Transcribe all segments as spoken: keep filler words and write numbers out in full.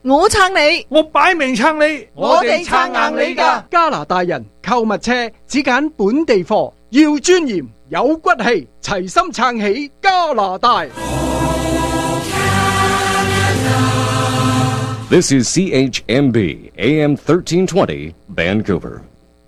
我撐你， 我擺明撐你， 我哋撐硬你㗎。 加拿大人購物車只揀本地貨，要尊嚴有骨氣，齊心撐起加拿大。 This is C H M B A M thirteen twenty Vancouver。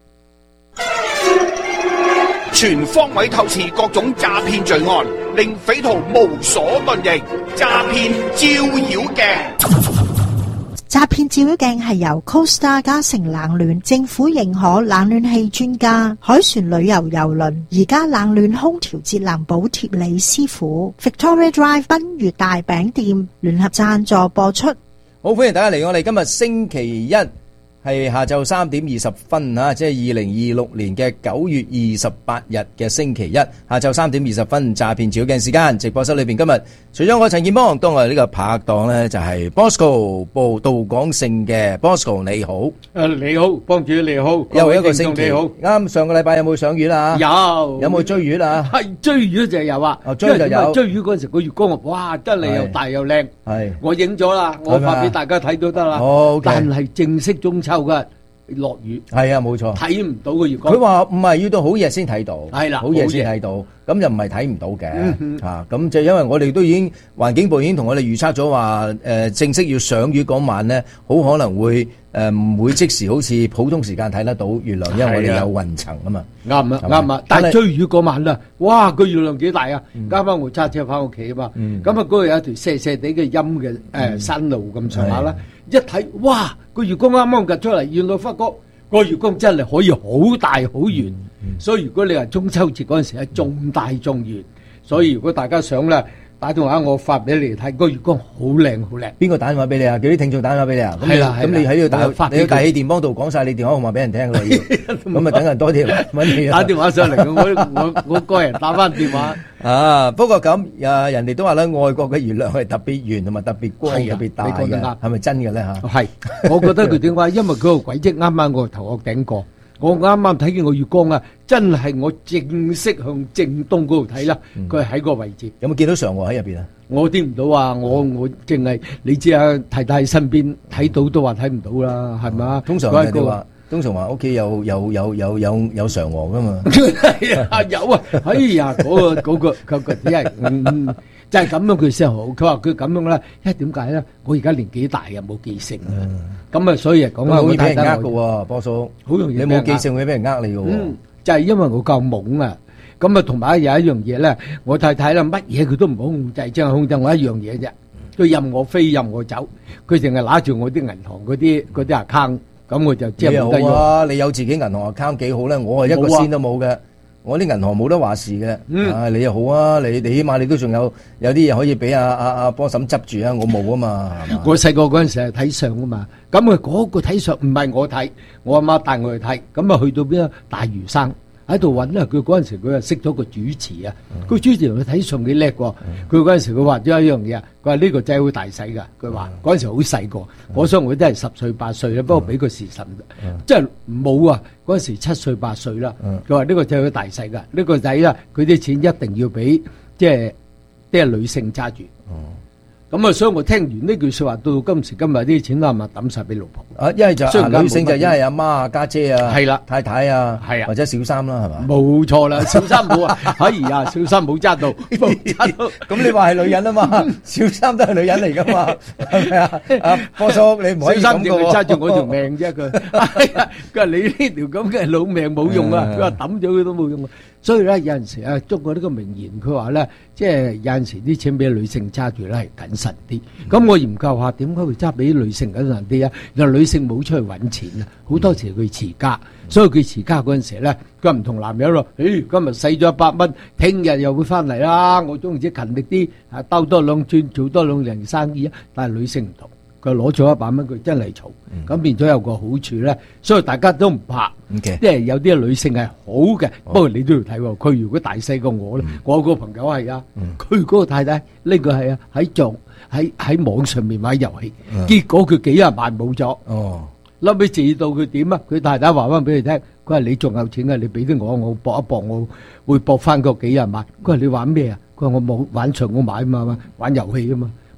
全方位透視各種詐騙罪案，令匪徒無所遁形。詐騙照妖鏡， 詐騙照妖鏡係由 Costa 嘉誠冷暖政府認可冷暖氣專家海船旅遊郵輪而家冷暖空調節能補貼李師傅 Victoria Drive 賓悅大餅店聯合贊助播出。 好，歡迎大家嚟我哋今日星期一係下晝三點二十分啊，即係二零二六年嘅九月二十八日嘅星期一下晝三點二十分詐騙照妖鏡時間。直播室裏邊今日除咗我陳健邦，當我哋呢個拍檔呢就係 Bosco 報道港性嘅 Bosco， 你好。 誒，你好，幫主你好， 又一個星期你好。 啱上個禮拜有冇賞月啊？ 有。 有冇追月啊？ 係追月就有啊。 哦，追就有。 追月嗰陣時個月光啊，哇，真係又大又靚。 係。 我影咗啦，我發俾大家睇都得啦。 哦， 但係正式中秋嘅。落雨係啊，冇錯， 睇唔到個月光。 佢話唔係要到好夜先睇到， 係啦， 好夜先睇到，咁就唔係睇唔到嘅嗯嚇。咁就因為我哋都已經環境部已經同我哋預測咗話，誒正式要賞月嗰晚咧，好可能會誒唔會即時好似普通時間睇得到月亮，因為我哋有雲層啊嘛。 啱啊，啱啊！但係追月嗰晚啦，哇個月亮幾大啊！啱啱我揸車翻屋企啊嘛，咁啊嗰度有一條斜斜地嘅陰嘅誒山路咁上下啦，一睇哇個月光啱啱夾出嚟，原來發覺個月光真係可以好大好圓，所以如果你話中秋節嗰陣時係仲大仲圓，所以如果大家想咧，打電話我發俾你睇，個月光好靚好靚。 邊個打電話俾你啊？叫啲聽眾打電話俾你啊？ 係啦， 咁你喺呢度打，你要大氣電波度講晒你電話號碼俾人聽㗎要，咁啊等人多啲揾你。 打電話上嚟，我我我個人打翻電話。 啊，不過咁啊，人哋都話咧，外國嘅月亮係特別圓同埋特別光、特別大嘅，係咪真嘅咧嚇？ 係，我覺得佢點解？因為佢個軌跡啱啱我頭殼頂過。我啱啱睇見個月光啊，真係我正式向正東嗰度睇啦。佢係喺個位置。 有冇見到嫦娥喺入邊啊？ 我見唔到啊！我我淨係你知啊，太太身邊睇到都話睇唔到啦，係咪？ 通常人哋話，通常話屋企有有有有有有嫦娥噶嘛。 係啊，有啊！哎呀，嗰個嗰個嗰個只係嗯。就係咁樣佢先好，佢話佢咁樣咧，因為點解咧？我而家年紀大啊，冇記性啊，咁啊，所以講啊， 好易俾人呃嘅喎，波叔， 好容易你冇記性會俾人呃你嘅喎。 嗯，就係因為我夠懵啊，咁啊，同埋有一樣嘢咧，我太太咧乜嘢佢都唔好控制，淨係控制我一樣嘢啫，佢任我飛任我走，佢淨係揦住我啲銀行嗰啲嗰啲 account，咁我就即係冇得用。 好啊，你有自己銀行 account 幾好咧？我係一個仙都冇嘅。我啲銀行冇得話事嘅，嗯、啊你又好啊，你你起碼你都仲有有啲嘢可以俾阿阿阿波嬸執住啊，我冇啊嘛，係嘛？ 我細個嗰陣時係睇相啊嘛，咁啊嗰個睇相唔係我睇，我阿媽帶我去睇，咁啊去到邊啊大嶼山喺度揾啊，佢嗰陣時佢啊識咗個主持啊，個、嗯、主持同佢睇相幾叻喎，佢嗰陣時佢畫咗一樣嘢，佢話呢個仔好大使㗎，佢話嗰陣時好細個，我相信佢都係十歲八歲啦，不過俾個時辰，即係冇啊。嗰陣時七歲八歲啦，佢話呢個仔好大細㗎，呢、呢個仔啦，佢啲錢一定要俾即係啲女性揸住。咁啊，所以我聽完呢句説話，到今時今日啲錢係咪抌曬俾老婆？ 啊，一係就係女性就一係阿媽啊、家姐啊、 係啦、 太太啊， 係啊， 或者小三啦，係嘛？ 冇錯啦，小三冇啊！哎呀，小三冇揸到，冇揸到。 咁你話係女人啊嘛？小三都係女人嚟㗎嘛？係咪啊？阿波叔，你唔可以咁嘅喎。小三淨係揸住我條命啫，佢。佢話你呢條咁嘅老命冇用啊！佢話抌咗佢都冇用啊！所以咧，有陣時啊，中國呢個名言，佢話咧，即係有陣時啲錢俾女性揸住咧係謹慎啲。咁、嗯、我研究下點解會揸俾女性謹慎啲啊？原來女性冇出去揾錢啊，好多時佢持家，嗯、所以佢持家嗰陣時咧，佢唔同男人咯。誒、哎，今日使咗一百蚊，聽日又會翻嚟啦。我中意啲勤力啲，啊，兜多兩轉，做多兩樣生意啊。但係女性唔同。佢攞咗一百蚊，佢真係嘈，咁變咗有個好處咧，所以大家都唔怕，即係有啲女性係好嘅，不過你都要睇喎。佢如果大細過我咧，我個朋友係啊，佢嗰個太太呢個係啊，喺做喺喺網上面玩遊戲，結果佢幾廿萬冇咗。哦，後尾至到佢點啊？佢太太話翻俾你聽，佢話你仲有錢啊，你俾啲我，我搏一搏，我會搏翻個幾廿萬。佢話你玩咩啊？佢話我冇玩場我買啊嘛，玩遊戲啊嘛。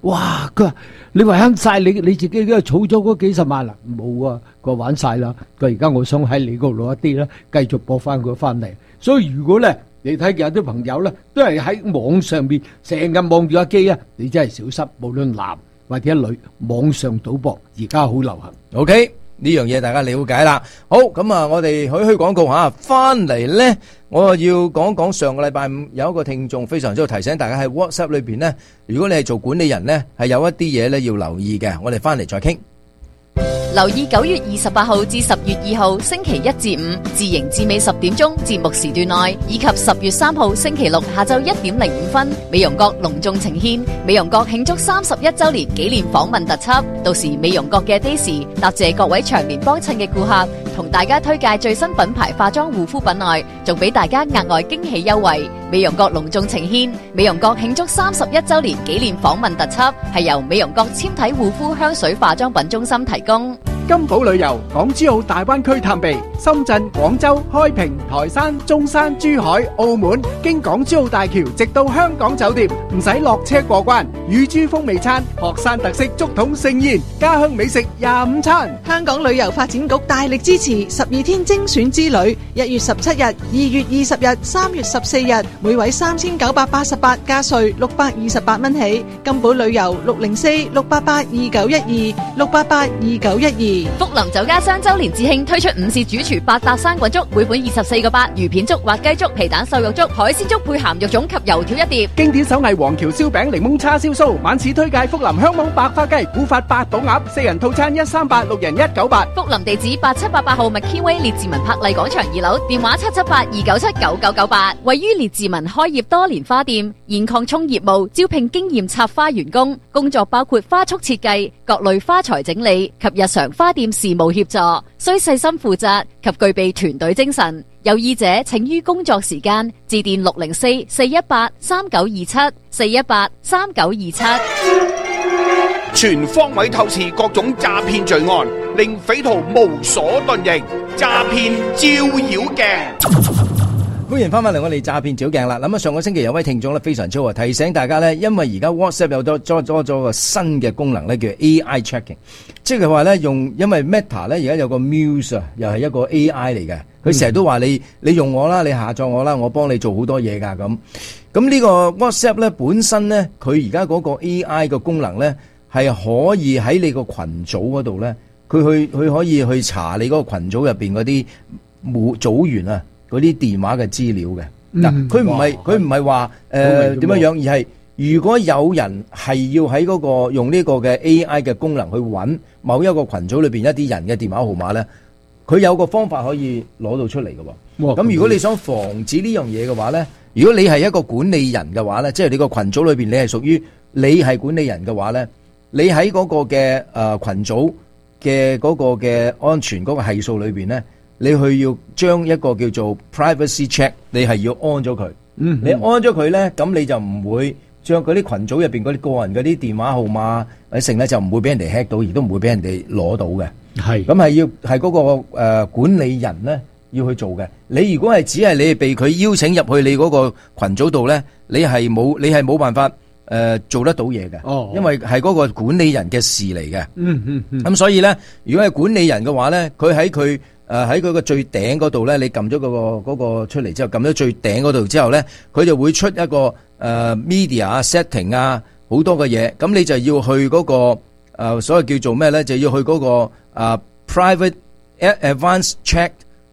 哇！佢話你玩晒你你自己嘅儲咗嗰幾十萬啦，冇啊，佢話玩晒啦。佢而家我想喺你嗰度攞一啲咧，繼續播翻佢翻嚟。所以如果咧你睇見有啲朋友咧，都係喺網上邊成日望住阿機啊，你真係小心，無論男或者女，網上賭博而家好流行。 OK。呢樣嘢大家了解啦。好，咁啊，我哋許許廣告吓，翻嚟咧，我要講講上個禮拜五有一個聽眾非常之提醒大家喺 WhatsApp 裏邊咧，如果你係做管理人咧，係有一啲嘢咧要留意嘅。我哋翻嚟再傾。 留意九月二十八號至十月二號星期一至五自營至尾十點鐘節目時段內，以及十月三號星期六下晝一點零五分，美容閣隆重呈獻美容閣慶祝三十一周年紀念訪問特輯。到時美容閣嘅 Daisy 答謝各位長年幫襯嘅顧客，同大家推介最新品牌化妝護膚品外，仲俾大家額外驚喜優惠。美容閣隆重呈獻美容閣慶祝三十一周年紀念訪問特輯，係由美容閣纖體護膚香水化妝品中心提供。 金寶旅遊港珠澳大灣區探秘，深圳、廣州、開平、台山、中山、珠海、澳門，經港珠澳大橋直到香港酒店，唔使落車過關。乳豬風味餐、學山特色竹筒盛宴、家鄉美食廿五餐。 香港旅遊發展局大力支持十二天精選之旅，一月十七日、二月二十日、三月十四日，每位三千九百八十八加稅六百二十八蚊起。金寶旅遊六零四六八八二九一二六八八二九一二。 福林酒家雙周年致慶推出午市主廚八搭生滾粥，每本二十四個八，魚片粥、滑雞粥、皮蛋瘦肉粥、海鮮粥配鹹肉粽及油條一碟。 經典手藝黃橋燒餅、檸檬叉燒酥，晚市推介福林香芒白花雞、古法八寶鴨，四人套餐一三八，六人一九八。 福林地址八七八八號麥堅威列治文柏麗廣場二樓，電話七七八二九七九九九八。位於列治文開業多年花店，現擴充業務，招聘經驗插花員工，工作包括花束設計、各類花材整理及日常花店事務協助，需細心負責及具備團隊精神。有意者請於工作時間致電六零四四一八三九二七四一八三九二七。 全方位透視各種詐騙罪案，令匪徒無所遁形。詐騙照妖鏡。 歡迎翻返嚟我哋詐騙照鏡啦。咁啊，上個星期有位聽眾咧非常之好，提醒大家咧，因為而家 WhatsApp 有多多多咗個新嘅功能咧，叫 A I checking， 即係話咧用，因為 Meta 咧而家有個 Muse 啊，又係一個 A I 嚟嘅，佢成日都話你你用我啦，你下載我啦，我幫你做好多嘢噶咁。咁呢個 WhatsApp 咧本身咧，佢而家嗰個 A I 嘅功能咧係可以喺你個群組嗰度咧，佢去佢可以去查你嗰個群組入邊嗰啲組組員啊。嗰啲電話嘅資料嘅嗱，佢唔係佢唔係話誒點樣樣，而係如果有人係要喺嗰個用呢個嘅 A I 嘅功能去揾某一個群組裏邊一啲人嘅電話號碼咧，佢有個方法可以攞到出嚟嘅喎。咁如果你想防止呢樣嘢嘅話咧，如果你係一個管理人嘅話咧，即係你個群組裏邊你係屬於你係管理人嘅話咧，你喺嗰個嘅誒群組嘅嗰個嘅安全嗰個係數裏邊咧。你去要將一個叫做 privacy check， 你係要安咗佢。嗯，你安咗佢咧，咁你就唔會將嗰啲群組入邊嗰啲個人嗰啲電話號碼，或者成咧就唔會俾人哋 hack 到，亦都唔會俾人哋攞到嘅。係，咁係要係嗰個誒管理人咧要去做嘅。你如果係只係你係被佢邀請入去你嗰個群組度咧，你係冇你係冇辦法誒做得到嘢嘅。哦，因為係嗰個管理人嘅事嚟嘅。嗯嗯嗯。咁所以咧，如果係管理人嘅話咧，佢喺佢。誒喺佢個最頂嗰度咧，你撳咗嗰個嗰個出嚟之後，撳咗最頂嗰度之後咧，佢就會出一個誒、呃、media 啊 setting 啊好多嘅嘢，咁你就要去嗰、嗰個誒、呃、所謂叫做咩咧，就要去嗰、嗰個誒、呃、private advanced check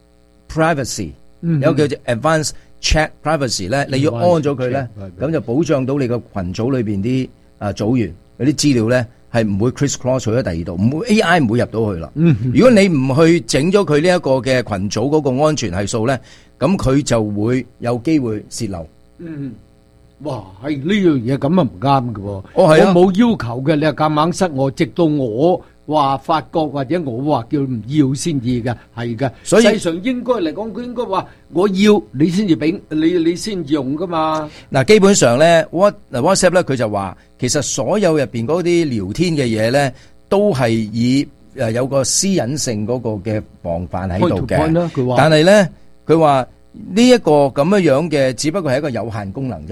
privacy，、嗯、有叫做 advanced check privacy 咧，你要安咗佢咧，咁就保障到你個群組裏邊啲誒組員嗰啲資料咧。係唔會 criss cross 去咗第二度，唔會 A I 唔會入到去啦。嗯，如果你唔去整咗佢呢一個嘅群組嗰個安全係數咧，咁佢就會有機會洩漏。嗯，哇，係呢樣嘢咁啊唔啱嘅喎。哦，係啊，我冇要求嘅，你係夾硬塞我，直到我話發覺或者我話叫唔要先至嘅，係嘅。所以實際上應該嚟講，佢應該話我要你先至俾你，你先用噶嘛。嗱，基本上咧 ，What WhatsApp 咧，佢就話。其實所有入邊嗰啲聊天嘅嘢咧，都係以誒有個私隱性嗰個嘅防範喺度嘅。但係咧，佢話呢一個咁樣樣嘅，只不過係一個有限功能啫。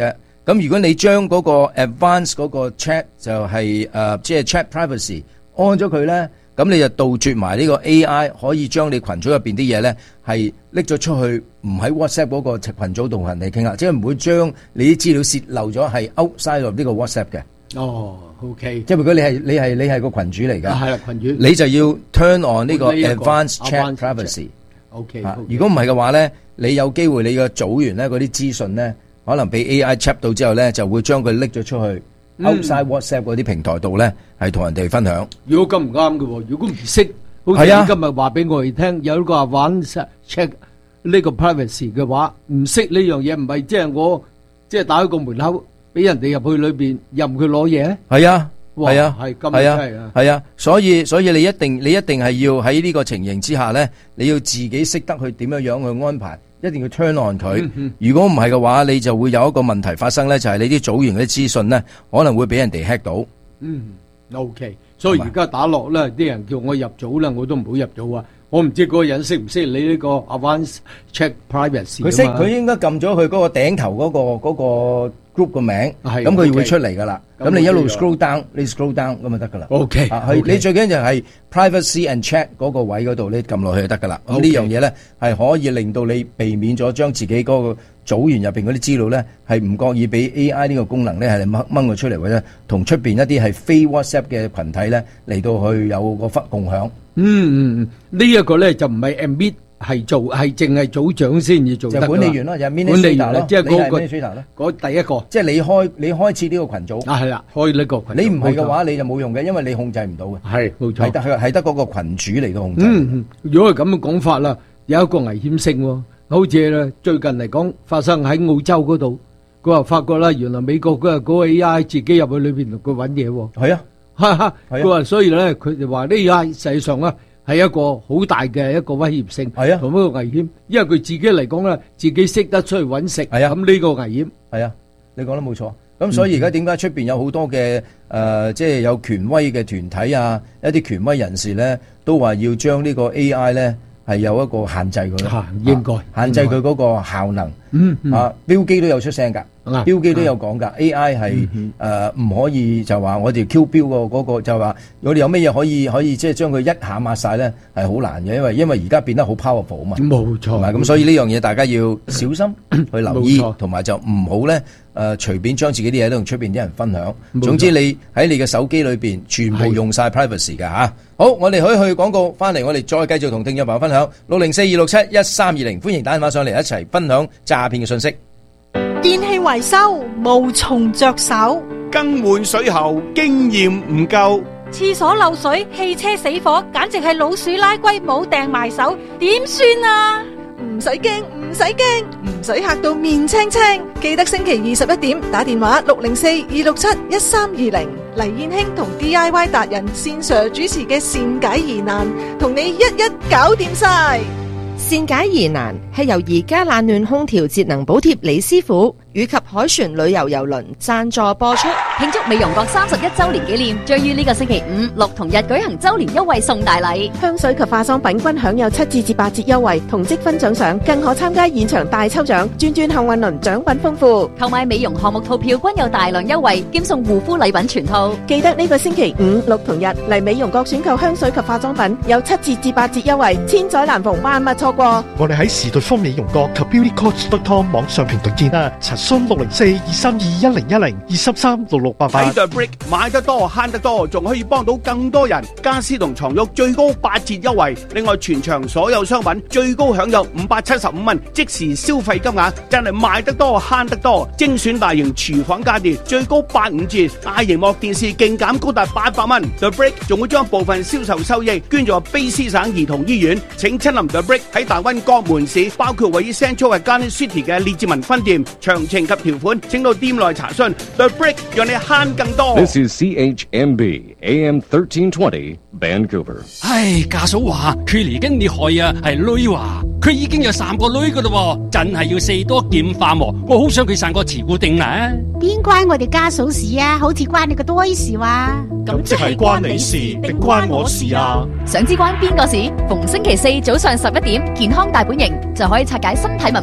咁如果你將嗰個 advance 嗰個 chat 就係、是、誒、呃、即係 chat privacy 安咗佢咧，咁你就杜絕埋呢個 A I 可以將你群組入邊啲嘢咧係拎咗出去，唔喺 WhatsApp 嗰個群組度同人哋傾下，即係唔會將你啲資料泄漏咗係 outside of 呢個 WhatsApp 嘅。 哦 ，OK， 即係如果你係你係你係個群主嚟㗎， 係啦，群主， 你就要 turn on 呢個呢一個 advanced chat advanced privacy。 OK， 啊如果唔係嘅話咧，你有機會你個組員咧嗰啲資訊咧，可能俾 A I check 到之後咧，就會將佢拎咗出去 outside WhatsApp 嗰啲平台度咧，係同人哋分享。 如果咁唔啱嘅喎，如果唔識，好似係啊你今日話俾我哋聽，有一個話玩 check 呢個 privacy 嘅話，唔識呢樣嘢，唔係即係我即係打開個門口，俾人哋入去裏邊任佢攞嘢。 係啊， 哇係啊， 係咁係真係啊啊，係啊，所以所以你一定你一定係要喺呢個情形之下咧，你要自己識得去點樣樣去安排，一定要 turn on 佢。 嗯嗯如果唔係嘅話，你就會有一個問題發生咧，就係、你啲組員嗰啲資訊咧，可能會俾人哋 hack 到。 嗯，OK，所以而家打落咧，啲人叫我入組啦，我都唔好入組啊！我唔知嗰個人識唔識你呢個 advanced check privacy 佢識， 啊嘛佢應該撳咗佢嗰個頂頭嗰、個嗰、個 group 個名， 係咁佢 OK 會出嚟噶啦。 咁咁你一路我知 scroll down，你 scroll down 咁就得噶啦。 OK， 啊係 OK 你最緊要就係 privacy and check 嗰個位嗰度，你撳落去就得噶啦。咁 OK 呢樣嘢咧係可以令到你避免咗將自己嗰個組員入邊嗰啲資料咧係唔覺意俾 A I 呢個功能咧係掹掹佢出嚟，或者同出邊一啲係非 WhatsApp 嘅群體咧嚟到去有個忽共享。 嗯嗯嗯，呢一個咧就唔係 admit 係做，係淨係組長先至做就得㗎管理員咯，就係管理員 administrator 咯， 即係嗰個你係 administrator 咯， 嗰第一個即係你開你開設呢個群組。 啊係啦，開呢個群組。 你唔係嘅話，你就冇用嘅，因為你控制唔到嘅。 係冇錯係得係得嗰個群主嚟到控制。 嗯，嗯如果係咁嘅講法啦，有一個危險性喎，好似咧最近嚟講發生喺澳洲嗰度，佢話發覺啦，原來美國嗰個嗰個 A I 自己入去裏邊同佢揾嘢喎。 係啊， 哈哈， 係啊佢話所以咧，佢哋話呢 A I 實際上咧係一個好大嘅一個威脅性， 係啊同一個危險，因為佢自己嚟講咧，自己識得出去揾食， 係啊咁呢個危險。 係啊，你講得冇錯。咁所以而家點解出邊有好多嘅誒，即係有權威嘅團體啊，一啲權威人士咧，都話要將呢個 A I 咧係有一個限制佢咯， 嚇應該啊限制佢嗰個效能。 嗯嗯啊，標基都有出聲㗎， 啊標基都有講㗎，A I 係誒唔可以就話我哋 Q 標個嗰個就話我哋有咩嘢可以可以即係將佢一下抹晒咧係好難嘅，因為因為而家變得好 powerful 啊嘛， 冇同埋錯。 咁所以呢樣嘢大家要小心去留意冇錯， 同埋就唔好咧誒隨便將自己啲嘢都同出邊啲人分享。 冇錯總之你喺你嘅手機裏邊全部係用晒 privacy 㗎嚇。好，我哋可以去廣告翻嚟，我哋再繼續同聽眾朋友分享六零四二六七一三二零，歡迎打電話上嚟一齊分享詐騙嘅信息。 電器維修無從着手， 更換水喉經驗唔夠， 廁所漏水、汽車死火，簡直係老鼠拉龜冇掟埋手，點算啊？ 唔使驚，唔使驚，唔使嚇到面青青。記得星期二十一點打電話六零四二六七一三二零，黎燕興同 D I Y 達人線上主持嘅善解疑難，同你一一搞掂晒。 善解疑難係由而家冷暖空調節能補貼李師傅以及海船旅遊郵輪贊助播出。 慶祝美容閣三十一周年紀念，將於呢個星期五、六同日舉行周年優惠送大禮。 香水及化妝品均享有七至至八折優惠，同積分獎賞，更可參加現場大抽獎，轉轉幸運輪，獎品豐富。 購買美容項目套票均有大量優惠，兼送護膚禮品全套。 記得呢個星期五、六同日嚟美容閣選購香水及化妝品，有七折至八折優惠，千載難逢，萬勿錯過。 我哋喺時代方美容閣及 beauty coach dot com 網上平台見啦，查詢六零四二三二一零一零二三三六六八八。 喺 The Brick 買得多慳得多，仲可以幫到更多人。家私同床褥最高八折優惠，另外全場所有商品最高享有五百七十五蚊即時消費金額，真係買得多慳得多。精選大型廚房家電最高八五折，大螢幕電視勁減高達八百蚊。The Brick 仲會將部分銷售收益捐助卑斯省兒童醫院。請親臨 The Brick 喺大溫各門市，包括位於 Central 嘅 Garden City 嘅列治文分店。詳情及條款請到店內查詢。The Brick 讓你慳更多。 This is C H M B A M thirteen twenty Vancouver。 唉，家嫂話佢嚟緊你害啊，係女話佢已經有三個女噶啦，真係要四多劍化喎。我好想佢生個慈固定啊！ 邊關我哋家嫂事啊？好似關你個多事話。 咁即係關你事定關我事啊？ 想知關邊個事？逢星期四早上十一點，健康大本營就可以拆解身體密碼。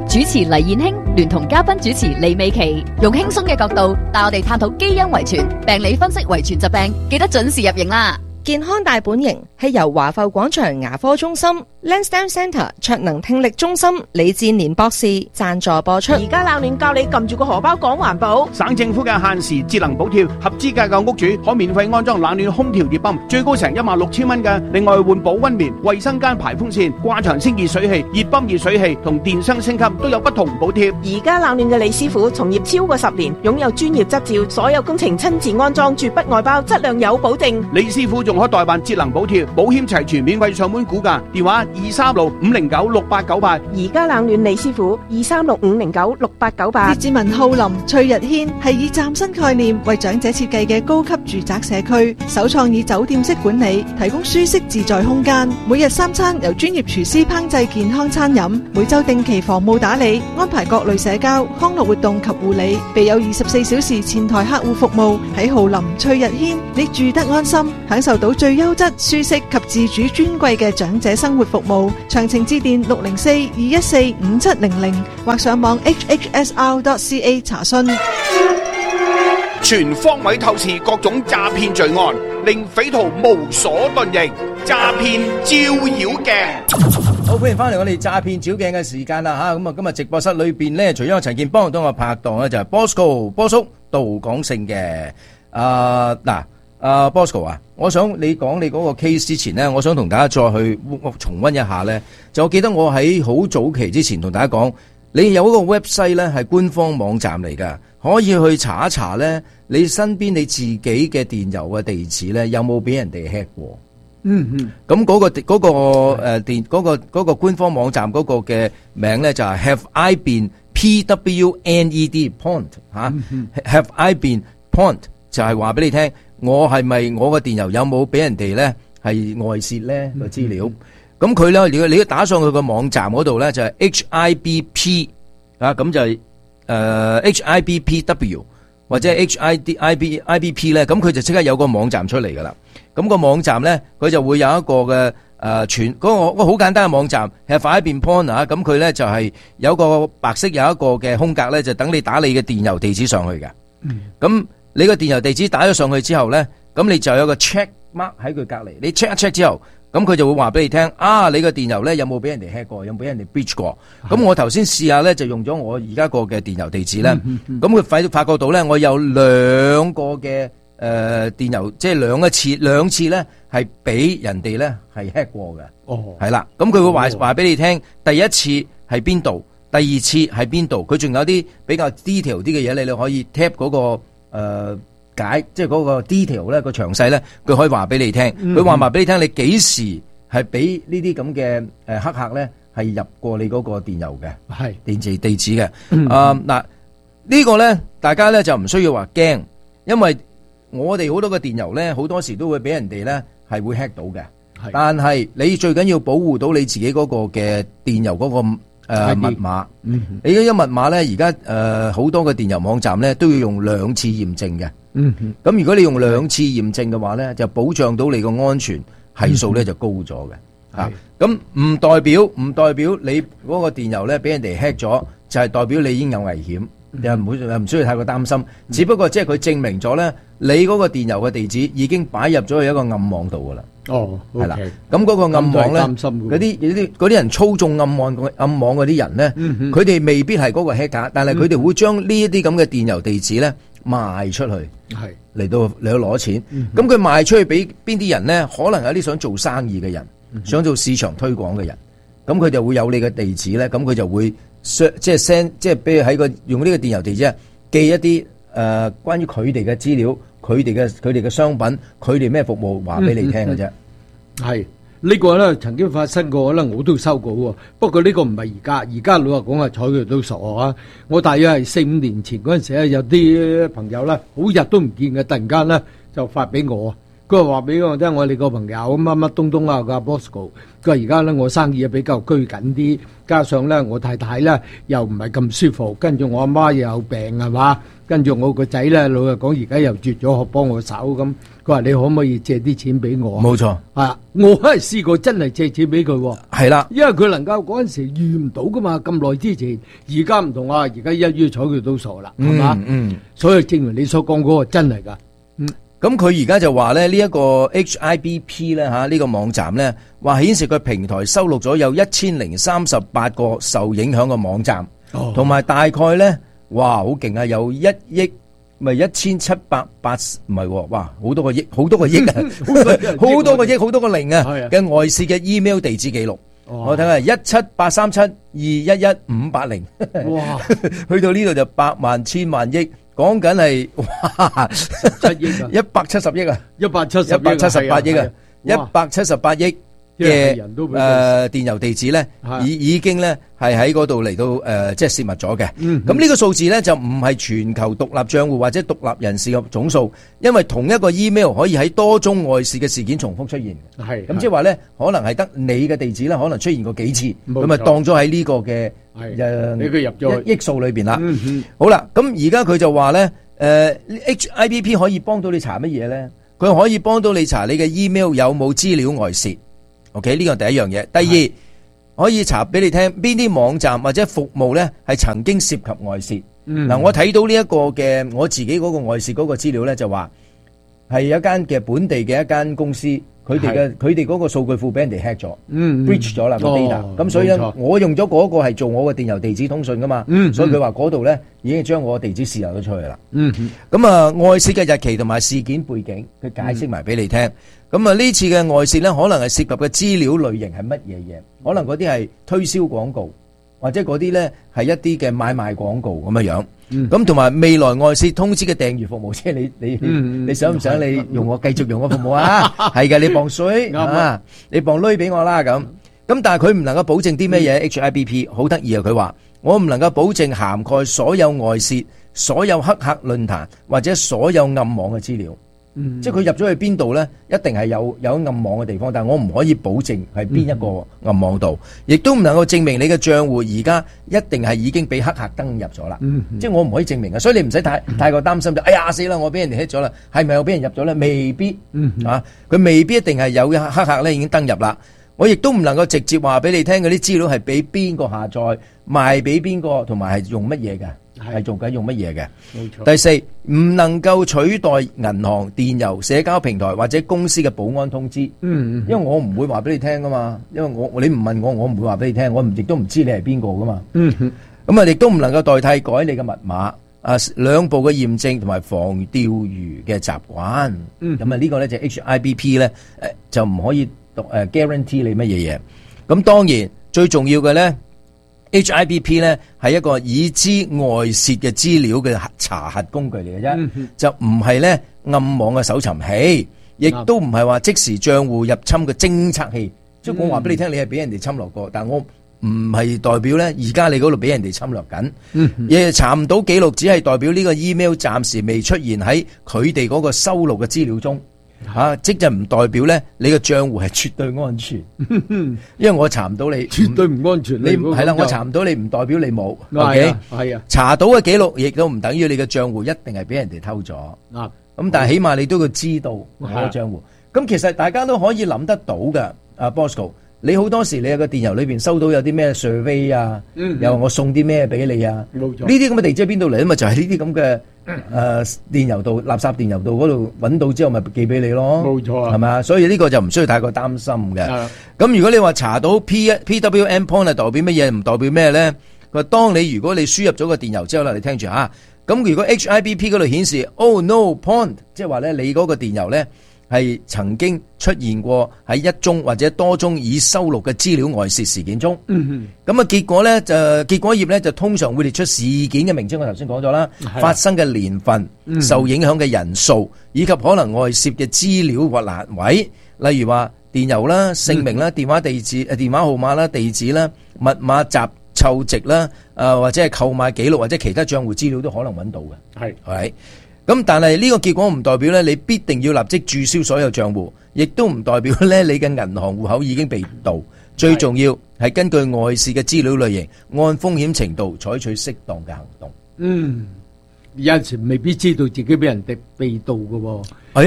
主持黎燕卿聯同嘉賓主持李美琪，用輕鬆嘅角度帶我哋探討基因遺傳、病理分析遺傳疾病，記得準時入營啦！ 健康大本營係由華埠廣場牙科中心、Lansdowne Centre 卓能聽力中心李志年博士贊助播出。 而家冷暖教你撳住個荷包講環保。 省政府嘅限時節能補貼，合資格嘅屋主可免費安裝冷暖空調熱泵，最高成一萬六千蚊嘅。另外換保溫棉、衛生間排風扇、掛牆清熱水器、熱泵熱水器同電箱升級都有不同補貼。 而家冷暖嘅李師傅從業超過十年，擁有專業執照，所有工程親自安裝，絕不外包，質量有保證。 李師傅仲可代辦節能補貼，保險齊全，免費上門估價，電話二三六五零九六八九八。 而家冷暖李師傅二三六五零九六八九八。 列治文浩林翠日軒係以嶄新概念為長者設計嘅高級住宅社區，首創以酒店式管理，提供舒適自在空間。每日三餐由專業廚師烹製健康餐飲，每週定期房務打理，安排各類社交康樂活動及護理，備有二十四小時前台客戶服務。喺浩林翠日軒，你住得安心，享受到最優質、舒適及自主尊貴嘅長者生活服務。詳情致電六零四二一四五七零零或上網 h h s r dot c a 查詢。 全方位透視各種詐騙罪案，令匪徒無所遁形。詐騙照妖鏡。 好，歡迎翻嚟我哋詐騙照鏡嘅時間啦吓，咁啊今日直播室裏邊咧，除咗陳健幫到我拍檔咧，就係 Bosco 波叔杜廣勝嘅。啊嗱，啊 Bosco 啊，我想你講你嗰個 case 之前咧，我想同大家再去重溫一下咧。就我記得我喺好早期之前同大家講，你有嗰個 website 咧係官方網站嚟噶，可以去查一查咧，你身邊你自己嘅電郵嘅地址咧有冇俾人哋 hack 過？嗯嗯，咁嗰個嗰個誒電嗰個嗰個官方網站嗰個嘅名咧就係 Have I Been P W N E D Point 吓 Have I Been Point 就係話俾你聽，我係咪我個電郵有冇俾人哋咧係外泄咧個資料？咁佢咧，如果你打上去個網站嗰度咧就係 H I B P 啊，咁就係誒 H I B P W 或者 H I D I B I B P 咧，咁佢就即刻有個網站出嚟噶啦。咁個網站咧，佢就會有一個嘅誒全嗰個嗰個好簡單嘅網站係快一變 point 啊，咁佢咧就係有個白色有一個嘅空格咧，就等你打你嘅電郵地址上去嘅。咁你個電郵地址打咗上去之後咧，咁你就有個 check mark 喺佢隔離，你 check 一 check 之後，咁佢就會話俾你聽啊，你個電郵咧有冇俾人哋 hack 過，有冇俾人哋 breach 過？咁我頭先試下咧，就用咗我而家個嘅電郵地址咧，咁佢發發覺到咧，我有兩個嘅。誒、呃、電郵即係兩一次兩次咧，係俾人哋咧係 hack 過嘅。哦，係啦，咁佢會話話俾你聽，第一次係邊度，第二次係邊度，佢仲有啲比較 detail 啲嘅嘢，你你可以 tap 嗰、那個誒、呃、解，即係嗰個 detail 咧個詳細咧，佢可以話俾你聽。佢話話俾你聽，你幾時係俾呢啲咁嘅誒黑客咧係入過你嗰個電郵嘅，係電子地址嘅。啊嗱，呢個咧大家咧就唔需要話驚，因為我哋好多個電郵咧，好多時都會俾人哋咧係會 hack 到嘅。但係你最緊要保護到你自己嗰個嘅電郵嗰、那個誒、呃、密碼。嗯、你嗰啲密碼咧，而家誒好多嘅電郵網站咧都要用兩次驗證嘅。咁、嗯、如果你用兩次驗證嘅話咧，就保障到你個安全係數咧就高咗嘅。吓，咁唔代表唔代表你嗰個電郵咧俾人哋 hack 咗，就係、是、代表你已經有危險。又唔會又唔需要太過擔心，嗯、只不過即係佢證明咗咧，你嗰個電郵嘅地址已經擺入咗去一個暗網度噶啦。哦，係、okay, 啦，咁嗰個暗網咧，嗰啲啲啲人操縱暗網暗網嗰啲人咧，佢、嗯、哋未必係嗰個 hacker，但係佢哋會將呢一啲咁嘅電郵地址咧賣出去，係嚟到嚟到攞錢。咁、嗯、佢賣出去俾邊啲人咧？可能有啲想做生意嘅人，嗯、想做市場推廣嘅人，咁佢就會有你嘅地址咧，咁佢就會。即係 send， 即係比如喺個用呢個電郵地址啊，寄一啲誒、呃、關於佢哋嘅資料，佢哋嘅佢哋嘅商品，佢哋咩服務話俾你聽嘅啫。係、嗯嗯、呢個咧曾經發生過咧，我都收過喎。不過呢個唔係而家，而家老實講啊，睬佢都傻啊！我大約係四五年前嗰陣時咧，有啲朋友咧好日都唔見嘅，突然間咧就發俾我。佢話話俾我聽，我哋個朋友乜乜東東啊，個 Bosco， 佢話而家咧我生意比較居緊啲，加上咧我太太咧又唔係咁舒服，跟住我阿媽又有病係嘛，跟住我個仔咧老實講而家又絕咗學幫我手咁， 佢話你可唔可以借啲錢俾我？ 冇錯， 啊，我係試過真係借錢俾佢喎。 係啦， 因為佢能夠嗰陣時遇唔到噶嘛，咁耐之前，而家唔同啊，而家一於睬佢都傻啦，係嘛？ 嗯， 所以正如你所講嗰個真係㗎。嗯， 咁佢而家就話咧呢一個 H I B P 咧嚇呢個網站咧，話顯示佢平台收錄咗有一千零三十八個受影響嘅網站，同埋大概咧，哇好勁啊，有一億。咪一千七百八十唔係喎，哇好多個億，好多個億啊，好多個億，好多個零啊嘅外泄嘅 email 地址記錄。我睇下一七八三七二一一五八零，哇，去到呢度就百萬千萬億，講緊係哇七億啊， 一百七十億啊， 一百七十一百七十八億啊，一百七十八億。嘅誒、呃、電郵地址咧，已已經咧係喺嗰度嚟到誒、呃，即係泄密咗嘅。咁、嗯、呢個數字咧就唔係全球獨立帳戶或者獨立人士嘅總數，因為同一個 email 可以喺多宗外泄嘅事件重複出現。係咁即係話咧，可能係得你嘅地址咧，可能出現過幾次，咁啊當咗喺呢個嘅誒你佢入咗億數裏邊啦。嗯、好啦，咁而家佢就話咧，誒、呃、H I B P 可以幫到你查乜嘢咧？佢可以幫到你查你嘅 email 有冇資料外泄。OK， 呢個第一樣嘢。第二，可以查俾你聽邊啲網站或者服務咧係曾經涉及外泄。嗱、嗯，我睇到呢一個嘅我自己嗰個外泄嗰個資料咧，就話係有一間嘅本地嘅一間公司，佢哋嘅佢哋嗰個數據庫俾人哋 hack 咗、嗯、breach 咗啦個 data。咁所以咧，我用咗嗰個係做我嘅電郵地址通訊噶嘛。嗯、所以佢話嗰度咧已經將我嘅地址泄漏咗出去啦。咁、嗯、啊，外泄嘅日期同埋事件背景，佢解釋埋俾你聽。咁啊，呢次嘅外泄咧，可能係涉及嘅資料類型係乜嘢嘢？可能嗰啲係推銷廣告，或者嗰啲咧係一啲嘅買賣廣告咁樣樣。咁同埋未來外泄通知嘅訂閱服務，即係你你、嗯、你想唔想你用我繼續用我服務啊？係嘅，你磅水啊，你磅鐳俾我啦咁。咁但係佢唔能夠保證啲咩嘢 H I B P 好得意啊！佢話我唔能夠保證涵蓋所有外泄、所有黑客論壇或者所有暗網嘅資料。嗯、即係佢入咗去邊度咧，一定係有有暗網嘅地方，但係我唔可以保證係邊一個暗網度，亦都唔能夠證明你嘅賬戶而家一定係已經俾黑客登入咗啦。嗯、即係我唔可以證明嘅，所以你唔使太太過擔心就，哎呀死啦，我俾人哋 hit 咗啦，係咪我俾人入咗咧？未必，嗯、啊，佢未必一定係有黑客咧已經登入啦。我亦都唔能夠直接話俾你聽嗰啲資料係俾邊個下載，賣俾邊個，同埋係用乜嘢嘅。係做緊用乜嘢嘅？冇錯。第四，唔能夠取代銀行、電郵、社交平台或者公司嘅保安通知。嗯，因為我唔會話俾你聽噶嘛，因為我你唔問我，我唔會話俾你聽，我唔亦都唔知你係邊個噶嘛。嗯，咁啊，亦都唔能夠代替改你嘅密碼。啊，兩步嘅驗證同埋防釣魚嘅習慣。嗯，咁啊，呢個咧就 H I B P 咧，誒就唔可以誒 guarantee 你乜嘢嘢。咁當然最重要嘅咧。H I B P 咧係一個已知外泄嘅資料嘅查核工具嚟嘅啫，嗯、就唔係咧暗網嘅搜尋器，亦都唔係話即時賬戶入侵嘅偵測器。即係、嗯、我話俾你聽，你係俾人哋侵略過，但我唔係代表咧而家你嗰度俾人哋侵略緊。亦、嗯、查唔到記錄，只係代表呢個 email 暫時未出現喺佢哋嗰個收錄嘅資料中。吓、啊，即就唔代表咧，你個賬戶係絕對安全，因為我查唔到你， 絕對唔安全。 你係啦，我查唔到你，唔代表你冇。 係 OK？ 啊，係啊， 查到嘅記錄亦都唔等於你嘅賬戶一定係俾人哋偷咗。啊，咁但係起碼你都要知道我個賬戶。咁其實大家都可以諗得到噶。阿 Bosco，你好多時你有個電郵裏邊收到有啲咩 survey 啊，嗯、又話我送啲咩俾你啊，冇錯。呢啲咁嘅地址喺邊度嚟啊？嘛就係呢啲咁嘅。誒、呃，電郵度垃圾電郵度嗰度揾到之後，咪寄俾你咯，冇錯啊，係咪？所以呢個就唔需要太過擔心嘅。咁如果你話查到 P P W M point 係代表乜嘢，唔代表咩咧？佢話當你如果你輸入咗個電郵之後啦，你聽住吓。咁如果 H I B P 嗰度顯示 Oh no point， 即係話咧你嗰個電郵咧係曾經出現過喺一宗或者多宗已收錄嘅資料外泄事件中。嗯咁啊，結果咧就結果頁咧就通常會列出事件嘅名稱，我頭先講咗啦，發生嘅年份、嗯、受影響嘅人數，以及可能外泄嘅資料或欄位，例如話電郵啦、姓名啦、嗯、電話地址、誒電話號碼啦、地址啦、密碼集湊值啦，誒、呃、或者係購買記錄或者其他賬戶資料都可能揾到嘅。係係。咁但係呢個結果唔代表咧，你必定要立即註銷所有賬戶，亦都唔代表咧你嘅銀行戶口已經被盜。最重要係根據外泄嘅資料類型，按風險程度採取適當嘅行動。 嗯，有陣時未必知道自己俾人哋被盜㗎喎。 係啊，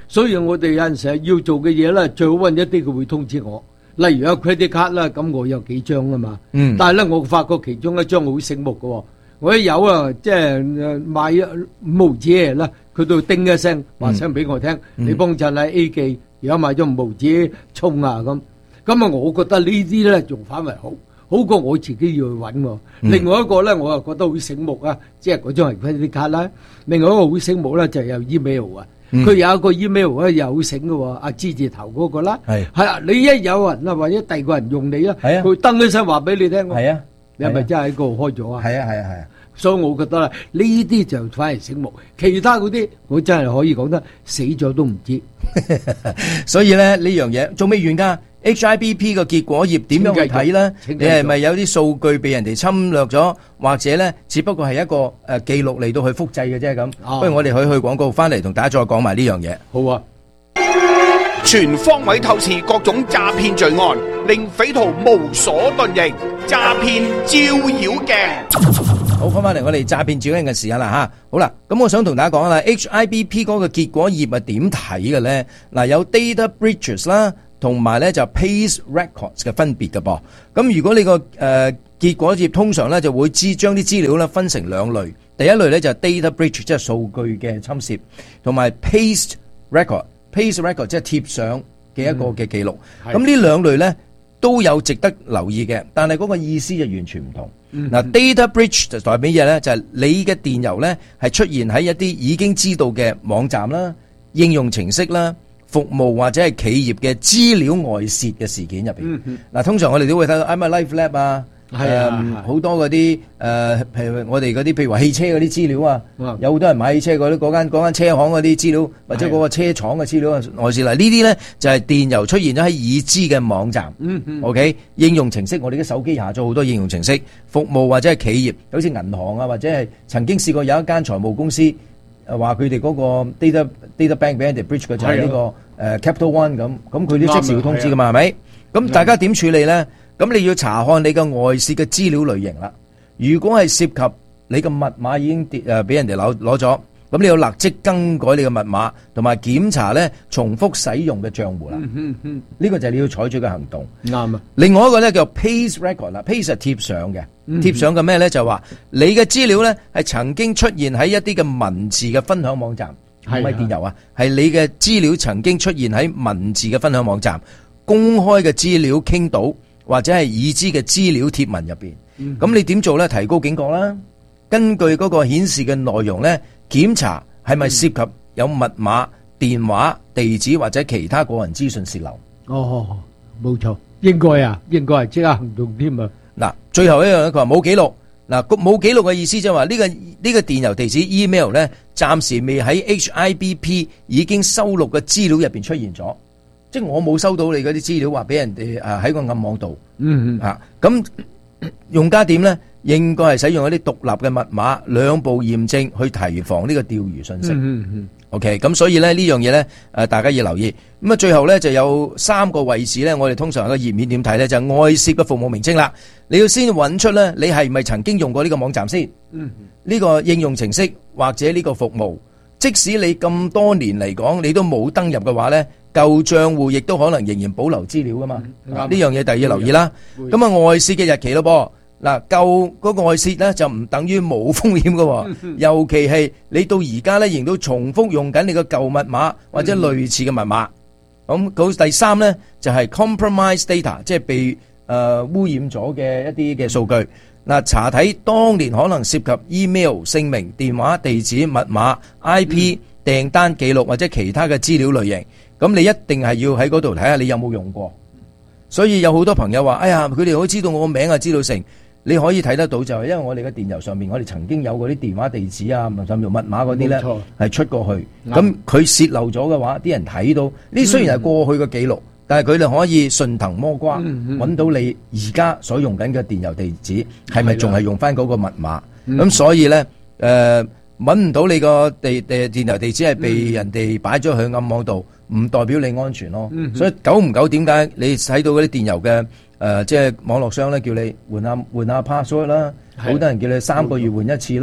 所以我哋有陣時要做嘅嘢咧，最好揾一啲佢會通知我。例如有 credit card 啦，咁我有幾張啊嘛。 嗯。 但係咧，我發覺其中一張好醒目嘅喎。我一有啊，即係買五毫紙啦，佢都叮一聲話聲俾我聽， 嗯、 你幫襯喺 A 記，而家買咗五毫紙沖啊咁。咁啊，我覺得呢啲咧仲反為好，好過我自己要去揾喎。 嗯、 另外一個咧，我又覺得好醒目啊，即係嗰張係 credit card啦。另外一個好醒目咧，就係有 email 啊。佢、嗯、有一個 email 咧，又好醒嘅喎，阿之字頭嗰個啦。係係啊，你一有人啊，或者第二個人用你啊，佢登一聲話俾你聽。係啊。你係咪真係喺嗰度開咗啊？係啊係啊係啊！所以我覺得啦，呢啲就反而醒目，其他嗰啲我真係可以講得死咗都唔知。 所以咧呢樣嘢仲未完㗎 ，H I B P 嘅結果頁點樣去睇咧？你係咪有啲數據被人哋侵略咗，或者咧只不過係一個誒、呃、記錄嚟到去複製嘅啫咁？啊、不如我哋去去廣告翻嚟同大家再講埋呢樣嘢。 好啊！ 全方位透視各種詐騙罪案，令匪徒無所遁形。詐騙照妖鏡， 好，翻翻嚟我哋詐騙照妖鏡嘅時間啦吓，好啦，咁我想同大家講啦 ，H I B P 嗰個結果頁係點睇嘅咧？嗱，有 data breaches 啦，同埋咧就 paste records 嘅分別嘅噃。咁如果你個誒、呃、結果頁通常咧就會知將啲資料咧分成兩類，第一類咧就係 data breach 即係數據嘅侵蝕，同埋 paste record，paste record 即係貼上嘅一個嘅記錄。咁呢兩類咧都有值得留意嘅，但係嗰個意思就完全唔同。嗱、嗯、，data breach 就代表乜嘢咧？就係、是、你嘅電郵咧係出現喺一啲已經知道嘅網站啦、應用程式啦、服務或者係企業嘅資料外泄嘅事件入邊。嗱、嗯嗯，通常我哋都會睇到 I'm a Life Lab 啊。係啊，好、嗯、多嗰啲誒，譬如我哋嗰啲，譬如話汽車嗰啲資料啊，嗯、有好多人買汽車嗰啲，嗰間嗰間車行嗰啲資料，或者嗰個車廠嘅資料啊，外泄嚟。呢啲咧就係、是、電郵出現咗喺已知嘅網站。嗯嗯。O、okay? K. 應用程式，我哋嘅手機下咗好多應用程式，服務或者係企業，好似銀行啊，或者係曾經試過有一間財務公司誒話佢哋嗰個 data data bank 俾人哋 breach 嘅就係呢、這個誒、呃、Capital One 咁，咁佢都即時要通知噶嘛，係咪？咁大家點處理咧？咁你要查看你嘅外泄嘅資料類型啦。如果係涉及你嘅密碼已經誒俾人哋攞攞咗，咁你要立即更改你嘅密碼，同埋檢查咧重複使用嘅賬戶啦。呢、嗯嗯呢個就係你要採取嘅行動。啱啊。另外一個咧叫 paste record 啦 ，paste 係貼上嘅，貼上嘅咩咧就話你嘅資料咧係曾經出現喺一啲嘅文字嘅分享網站，唔係電郵啊，係你嘅資料曾經出現喺文字嘅分享網站、公開嘅資料傾倒，或者係已知嘅資料貼文入邊，咁、嗯、你點做咧？提高警覺啦，根據嗰個顯示嘅內容咧，檢查係咪涉及有密碼、電話、地址或者其他個人資訊洩漏。 哦，冇錯，應該啊，應該係即刻行動添啊。 嗱，最後一樣咧，佢話冇記錄。嗱，冇記錄嘅意思就係話呢個呢、呢個電郵地址 email 咧，暫時未喺 H I B P 已經收錄嘅資料入邊出現咗。即係我冇收到你嗰啲資料，話俾人哋誒喺個暗網度，嗯嗯嚇，咁用家點咧？應該係使用一啲獨立嘅密碼，兩步驗證去提防呢個釣魚信息。嗯嗯 OK， 咁所以咧呢樣嘢咧誒，大家要留意。咁啊，最後咧就有三個位置咧，我哋通常個頁面點睇咧，就係外泄嘅服務名稱啦。你要先揾出咧，你係咪曾經用過呢個網站先？嗯，呢個應用程式或者呢個服務，即使你咁多年嚟講，你都冇登入嘅話咧。舊賬戶亦都可能仍然保留資料噶嘛，呢、嗯、樣嘢第二要留意啦。咁啊外泄嘅日期咯噃，嗱舊嗰個外泄咧就唔等於冇風險噶，嗯、尤其係你到而家咧仍然都重複用緊你個舊密碼或者類似嘅密碼。咁、嗯、第三咧就係、是、compromised data， 即係被誒、呃、污染咗嘅一啲嘅數據。嗱查睇當年可能涉及 email、姓名、電話、地址、密碼、I P、嗯、訂單記錄或者其他嘅資料類型。咁你一定係要喺嗰度睇下你有冇用過，所以有好多朋友話：哎呀，佢哋好知道我個名啊，知道成。你可以睇得到就係因為我哋嘅電郵上面，我哋曾經有嗰啲電話地址啊，甚至密碼嗰啲咧係出過去。咁佢泄漏咗嘅話，啲人睇到呢，雖然係過去嘅記錄，嗯、但係佢哋可以順藤摸瓜揾、嗯嗯、到你而家所用緊嘅電郵地址係咪仲係用翻嗰個密碼？咁、嗯、所以咧，誒揾唔到你個地誒電郵地址係被人哋擺咗去暗網度。唔代表你安全咯，嗯、所以久唔久點解你睇到嗰啲電郵嘅誒，即係網絡商咧叫你換下換下 password 啦，好多人叫你三個月換一次啦，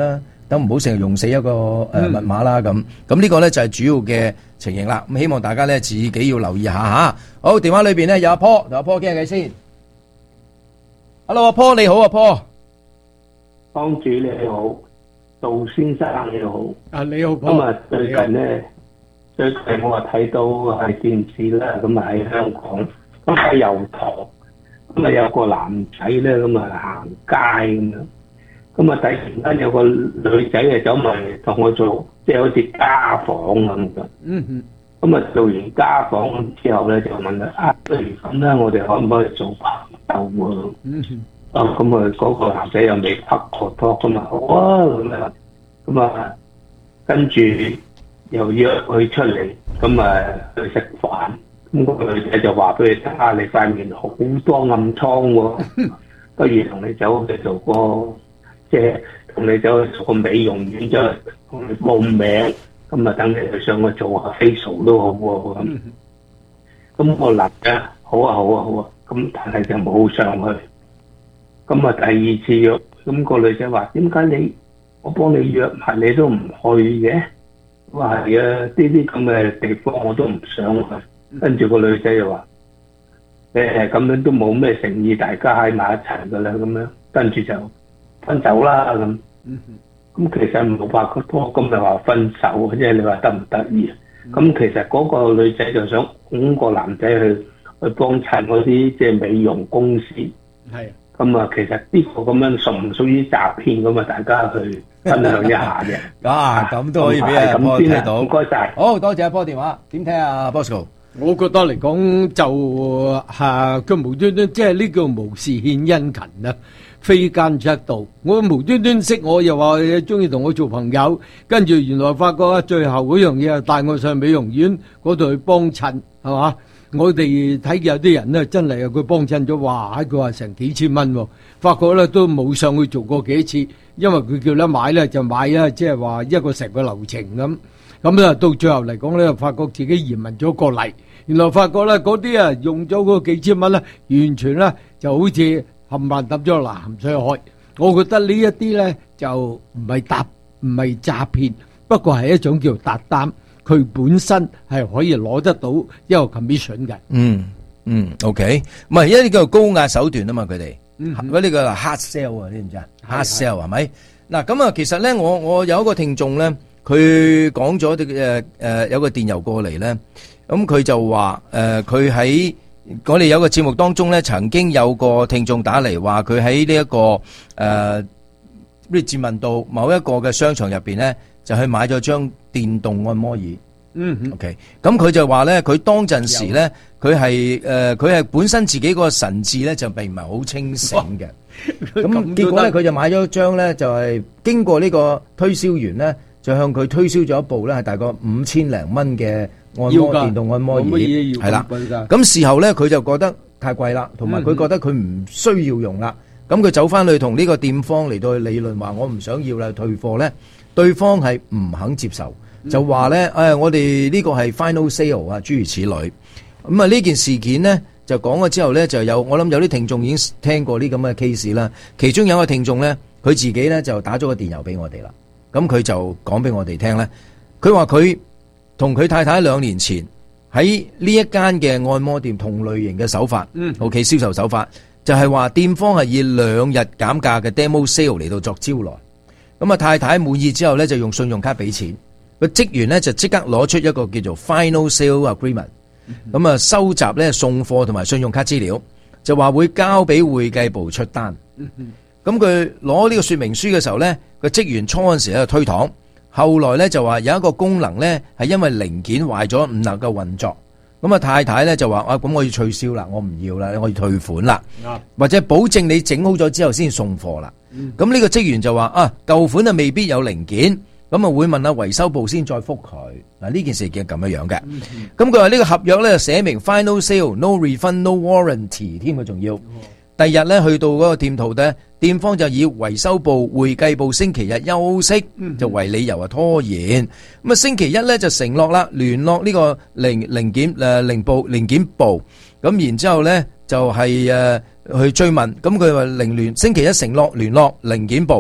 都唔好成日用死一個誒、呃、密碼啦咁。咁呢個咧就係主要嘅情形啦。咁希望大家咧自己要留意下吓。好，電話裏邊咧有阿 Paul， 同阿 Paul 傾下偈先。Hello， 阿 Paul 你好，阿 Paul。 幫主你好，杜先生你好。 啊你好， 咁啊最近咧，最近我話睇到係電視啦，咁啊喺香港，咁喺油塘，咁啊有個男仔咧，咁啊行街咁樣，咁啊突然間有個女仔啊走埋嚟同我做，即係好似家訪咁嘅。 嗯嗯。 咁啊做完家訪之後咧，就問佢啊，不如咁啦，我哋可唔可以做朋友啊？ 嗯嗯。 啊，咁啊，嗰個男仔又未拍過拖咁啊，好啊，咁啊，咁啊，跟住又約佢出嚟，咁啊去食飯，咁嗰個女仔就話俾佢聽啊，你塊面好多暗瘡喎，不如同你走去做個，即係同你走去做個美容院，即係同你報名，咁啊等你去上去做下 facial 都好喎，咁，咁個男仔好啊好啊好啊，咁但係就冇上去。咁啊，第二次約，咁、那個女仔話：點解你我幫你約埋你都唔去嘅？我話係啊，呢啲咁嘅地方我都唔想去。跟住個女仔就話：誒咁樣都冇咩誠意，大家喺埋一齊噶啦，咁樣跟住就分手啦咁。咁其實冇拍過拖，咁咪話分手，即係你話得唔得意啊？咁其實嗰個女仔就想揾個男仔去去幫襯嗰啲即係美容公司。 係。 咁啊，其實呢個咁樣屬唔屬於詐騙咁啊？大家去分享一下嘅。 啊，咁都可以俾阿波睇到。 唔該晒。 好多謝阿波電話。點睇啊 Bosco？ 我覺得嚟講就嚇佢無端端即係呢個無事獻殷勤啊，非奸則盜。我無端端識我又話中意同我做朋友，跟住原來發覺啊，最後嗰樣嘢係帶我上美容院嗰度去幫襯，係嘛？我哋睇有啲人咧，真係佢幫襯咗，哇！佢話成幾千蚊喎，發覺咧都冇上去做過幾次，因為佢叫咧買咧就買啊，即係話一個成個流程咁。咁咧到最後嚟講咧，發覺自己移民咗過嚟，原來發覺咧嗰啲啊用咗嗰幾千蚊咧，完全咧就好似冚唪唥抌咗落鹹水海。我覺得呢一啲咧就唔係搭唔係詐騙，不過係一種叫搭單。佢本身係可以攞得到一個 commission 嘅。 嗯嗯 ，OK， 唔係，因為呢個高壓手段啊嘛，佢哋， 嗯， 如果呢個 hard sell 啊，你知唔知啊 ？hard sell 係咪？嗱，咁啊，其實咧，我我有一個聽眾咧，佢講咗啲誒誒，有個電郵過嚟咧，咁佢就話誒，佢喺我哋有個節目當中咧，曾經有個聽眾打嚟話，佢喺呢一個誒，呢啲自問到某一個嘅商場入邊咧。就去買咗張電動按摩椅， 嗯 ，OK， 咁佢就話咧，佢當陣時咧，佢係誒，佢係本身自己個神智咧就並唔係好清醒嘅，咁結果咧佢就買咗張咧，就係經過呢個推銷員咧，就向佢推銷咗一部咧係大概五千零蚊嘅按摩電動按摩椅，係啦，咁事後咧佢就覺得太貴啦，同埋佢覺得佢唔需要用啦，咁佢走翻去同呢個店方嚟到去理論話我唔想要啦，退貨咧。對方係唔肯接受，就話咧，誒、哎，我哋呢個係 final sale 啊，諸如此類。咁啊，呢件事件呢，就講咗之後咧，就有我諗有啲聽眾已經聽過呢咁嘅 case 啦。其中有一個聽眾咧，佢自己咧就打咗個電郵俾我哋啦。咁佢就講俾我哋聽咧，佢話佢同佢太太兩年前喺呢一間嘅按摩店同類型嘅手法，嗯，OK 銷售手法，就係話店方係以兩日減價嘅 demo sale 嚟到作招來。咁啊，太太滿意之後咧，就用信用卡俾錢。個職員咧就即刻攞出一個叫做 Final Sale Agreement，咁啊收集咧送貨同埋信用卡資料，就話會交俾會計部出單。咁佢攞呢個說明書嘅時候咧，個職員初嗰陣時喺度推搪，後來咧就話有一個功能咧係因為零件壞咗唔能夠運作。咁啊，太太咧就話啊，咁我要取消啦，我唔要啦，我要退款啦，或者保證你整好咗之後先送貨啦。咁呢個職員就話啊，舊款啊未必有零件，咁啊會問下維修部先再覆佢。嗱，呢件事係咁樣樣嘅。咁佢話呢個合約咧寫明 final sale no refund no warranty 添啊，仲要。第二日咧去到嗰個店鋪咧，店方就以維修部、會計部星期日休息就為理由啊拖延。咁啊星期一咧就承諾啦，聯絡呢個零零件誒零部零件部。咁然之後咧就係誒去追問。咁佢話零聯星期一承諾聯絡零件部。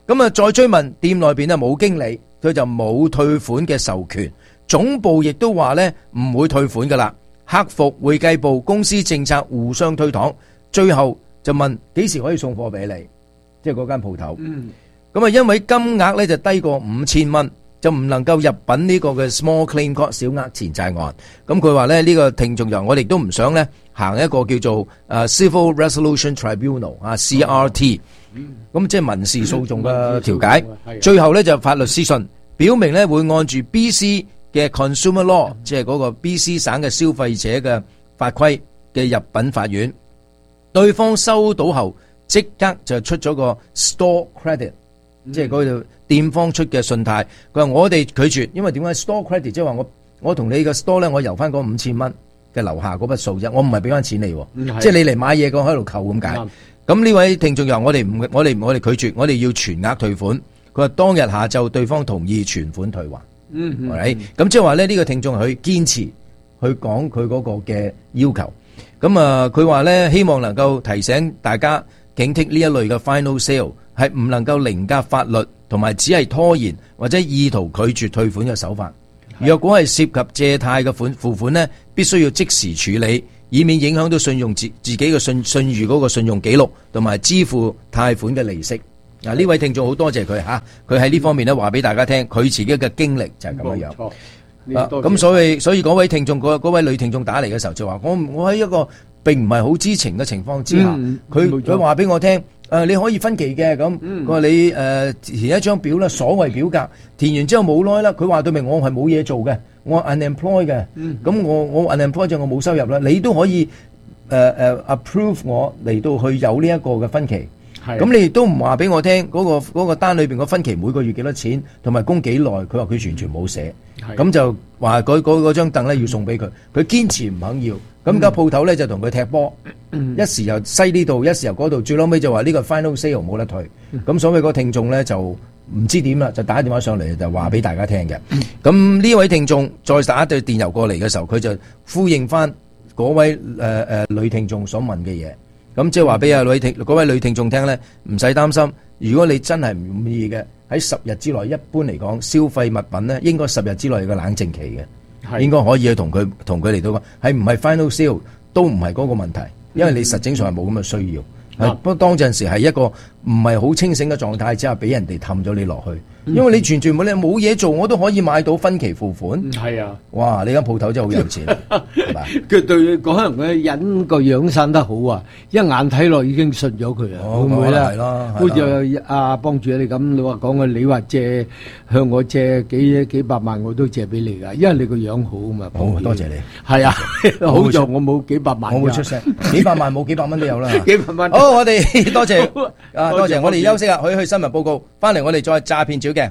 咁啊，再追問店內邊啊冇經理，佢就冇退款嘅授權。總部亦都話咧唔會退款噶啦。客服、會計部、公司政策互相推搪，最後就問幾時可以送貨俾你，即係嗰間鋪頭。 嗯， 咁啊，因為金額咧就低過五千蚊，就唔能夠入稟呢個嘅 small claim court 小額錢債案。咁佢話咧呢個聽眾就我哋都唔想咧行一個叫做誒 Civil Resolution Tribunal 啊 C R T，咁即係民事訴訟嘅調解。最後咧就發律師信，表明咧會按住 B C 嘅 Consumer Law，即係嗰個 B C 省嘅消費者嘅法規嘅入稟法院。對方收到後即刻就出咗個 Store Credit，即係嗰度店方出嘅信貸。佢話我哋拒絕，因為點解 Store Credit 即係話我我同你個 store 咧，我由翻嗰五千蚊嘅樓下嗰筆數啫，我唔係俾翻錢你，即係你嚟買嘢個喺度扣咁解。咁呢位聽眾又我哋唔我哋我哋拒絕，我哋要全額退款。佢話當日下晝對方同意全款退還。 嗯， 係咪？咁即係話咧，呢個聽眾佢堅持去講佢嗰個嘅要求。咁啊，佢話咧希望能夠提醒大家警惕呢一類嘅 final sale 係唔能夠凌駕法律，同埋只係拖延或者意圖拒絕退款嘅手法。若果係涉及借貸嘅款付款呢，必須要即時處理，以免影響到信用自自己嘅信信譽嗰個信用記錄，同埋支付貸款嘅利息。嗱，呢位聽眾好多謝佢吓，佢喺呢方面咧話俾大家聽，佢自己嘅經歷就係咁樣樣。咁、啊、所以所以嗰位聽眾嗰位女聽眾打嚟嘅時候就話：我我喺一個並唔係好知情嘅情況之下，佢佢話俾我聽，誒、呃、你可以分期嘅咁。佢話、嗯、你誒、呃、填一張表啦，所謂表格填完之後冇耐啦，佢話對明我係冇嘢做嘅，我 unemployed 嘅。咁、嗯、我我 unemployed 就我冇收入啦，你都可以誒誒、呃呃、approve 我嚟到去有呢一個嘅分期。咁你亦都唔話俾我聽嗰、嗰個嗰個單裏邊個分期每個月幾多錢，同埋供幾耐？佢話佢完全冇寫，咁就話嗰嗰嗰張凳咧要送俾佢，佢堅持唔肯要。咁間鋪頭咧就同佢踢波，嗯、一時又西呢度，一時又嗰度，最撈尾就話呢個 final sale 冇得退。咁、嗯、所以嗰個聽眾咧就唔知點啦，就打電話上嚟就話俾大家聽嘅。咁呢、嗯、位聽眾再打一對電郵過嚟嘅時候，佢就呼應翻嗰位誒誒、呃、女聽眾所問嘅嘢。咁即係話俾阿女聽嗰位女聽眾聽咧，唔使擔心。如果你真係唔滿意嘅，喺十日之內，一般嚟講消費物品咧，應該十日之內有個冷靜期嘅，應該可以去同佢同佢嚟到講，係唔係 final sale 都唔係嗰個問題，因為你實證上係冇咁嘅需要。不過、嗯、當陣時係一個唔係好清醒嘅狀態之下，俾人哋氹咗你落去。因為你全全冇你冇嘢做，我都可以買到分期付款。係啊，哇！你間鋪頭真係好有錢，係嘛？佢對嗰人嘅人個樣生得好啊，一眼睇落已經信咗佢啊，會唔會咧？係咯，好似阿幫主你咁，你話講嘅，你話借向我借幾幾百萬，我都借俾你㗎，因為你個樣好啊嘛。好，多謝你。係啊，好在我冇幾百萬，我會出聲。幾百萬冇幾百蚊都有啦。幾百蚊。好，我哋多謝啊，多謝。我哋休息下，去去新聞報告，翻嚟我哋再詐騙照。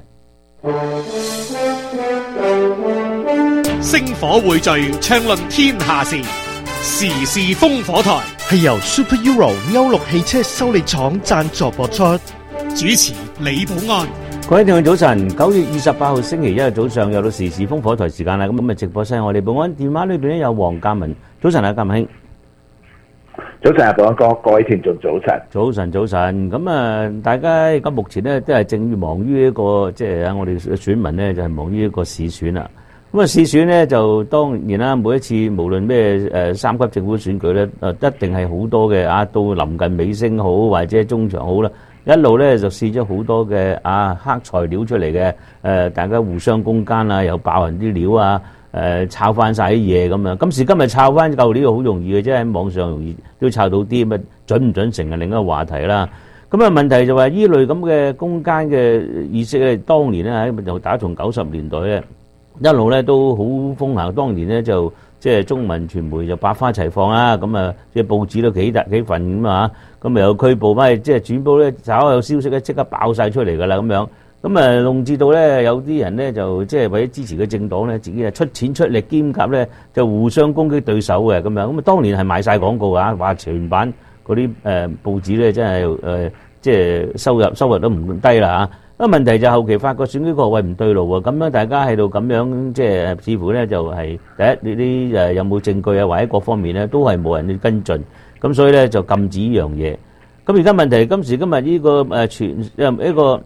星火匯聚，暢論天下事，時事烽火台係由 Super Euro 歐陸汽車修理廠贊助播出， 主持李寶安。 各位聽眾早晨，九月二十八號星期一日早上又到時事烽火台時間啦。咁咁啊，直播室我哋寶安電話裏邊咧有黃鑑文。早晨啊，鑑文兄。 早晨啊，寶安哥，各位聽眾早晨。 早晨，早晨。咁啊，大家而家目前咧都係正忙於一個，即係啊，我哋嘅選民咧就係忙於一個市選啦。咁啊，市選咧就當然啦，每一次無論咩誒三級政府選舉咧，誒一定係好多嘅啊，到臨近尾聲好或者中場好啦，一路咧就試咗好多嘅啊黑材料出嚟嘅，誒大家互相攻堅啊，又爆人啲料啊。誒抄翻晒啲嘢咁樣，今時今日抄翻舊料好容易嘅啫，喺網上容易都抄到啲，咁準唔準成係另一個話題啦。咁啊問題就話依類咁嘅攻堅嘅意識咧，當年咧喺就打從九十年代咧一路咧都好風行，當年咧就即係中文傳媒就百花齊放啦，咁啊即係報紙都幾大幾份咁啊，咁啊有拘捕咩，即係轉播咧稍有消息咧即刻爆晒出嚟㗎啦咁樣。咁啊，弄至到咧有啲人咧就即係為咗支持嘅政黨咧，自己係出錢出力兼夾咧，就互相攻擊對手嘅咁樣。咁啊，當年係賣晒廣告啊，話全版嗰啲誒報紙咧真係誒即係收入收入都唔低啦嚇。咁問題就後期發覺選舉個位唔對路喎，咁樣大家喺度咁樣即係似乎咧就係第一呢啲誒有冇證據啊，或者各方面咧都係冇人去跟進，咁所以咧就禁止呢樣嘢。咁而家問題今時今日呢個誒傳一個。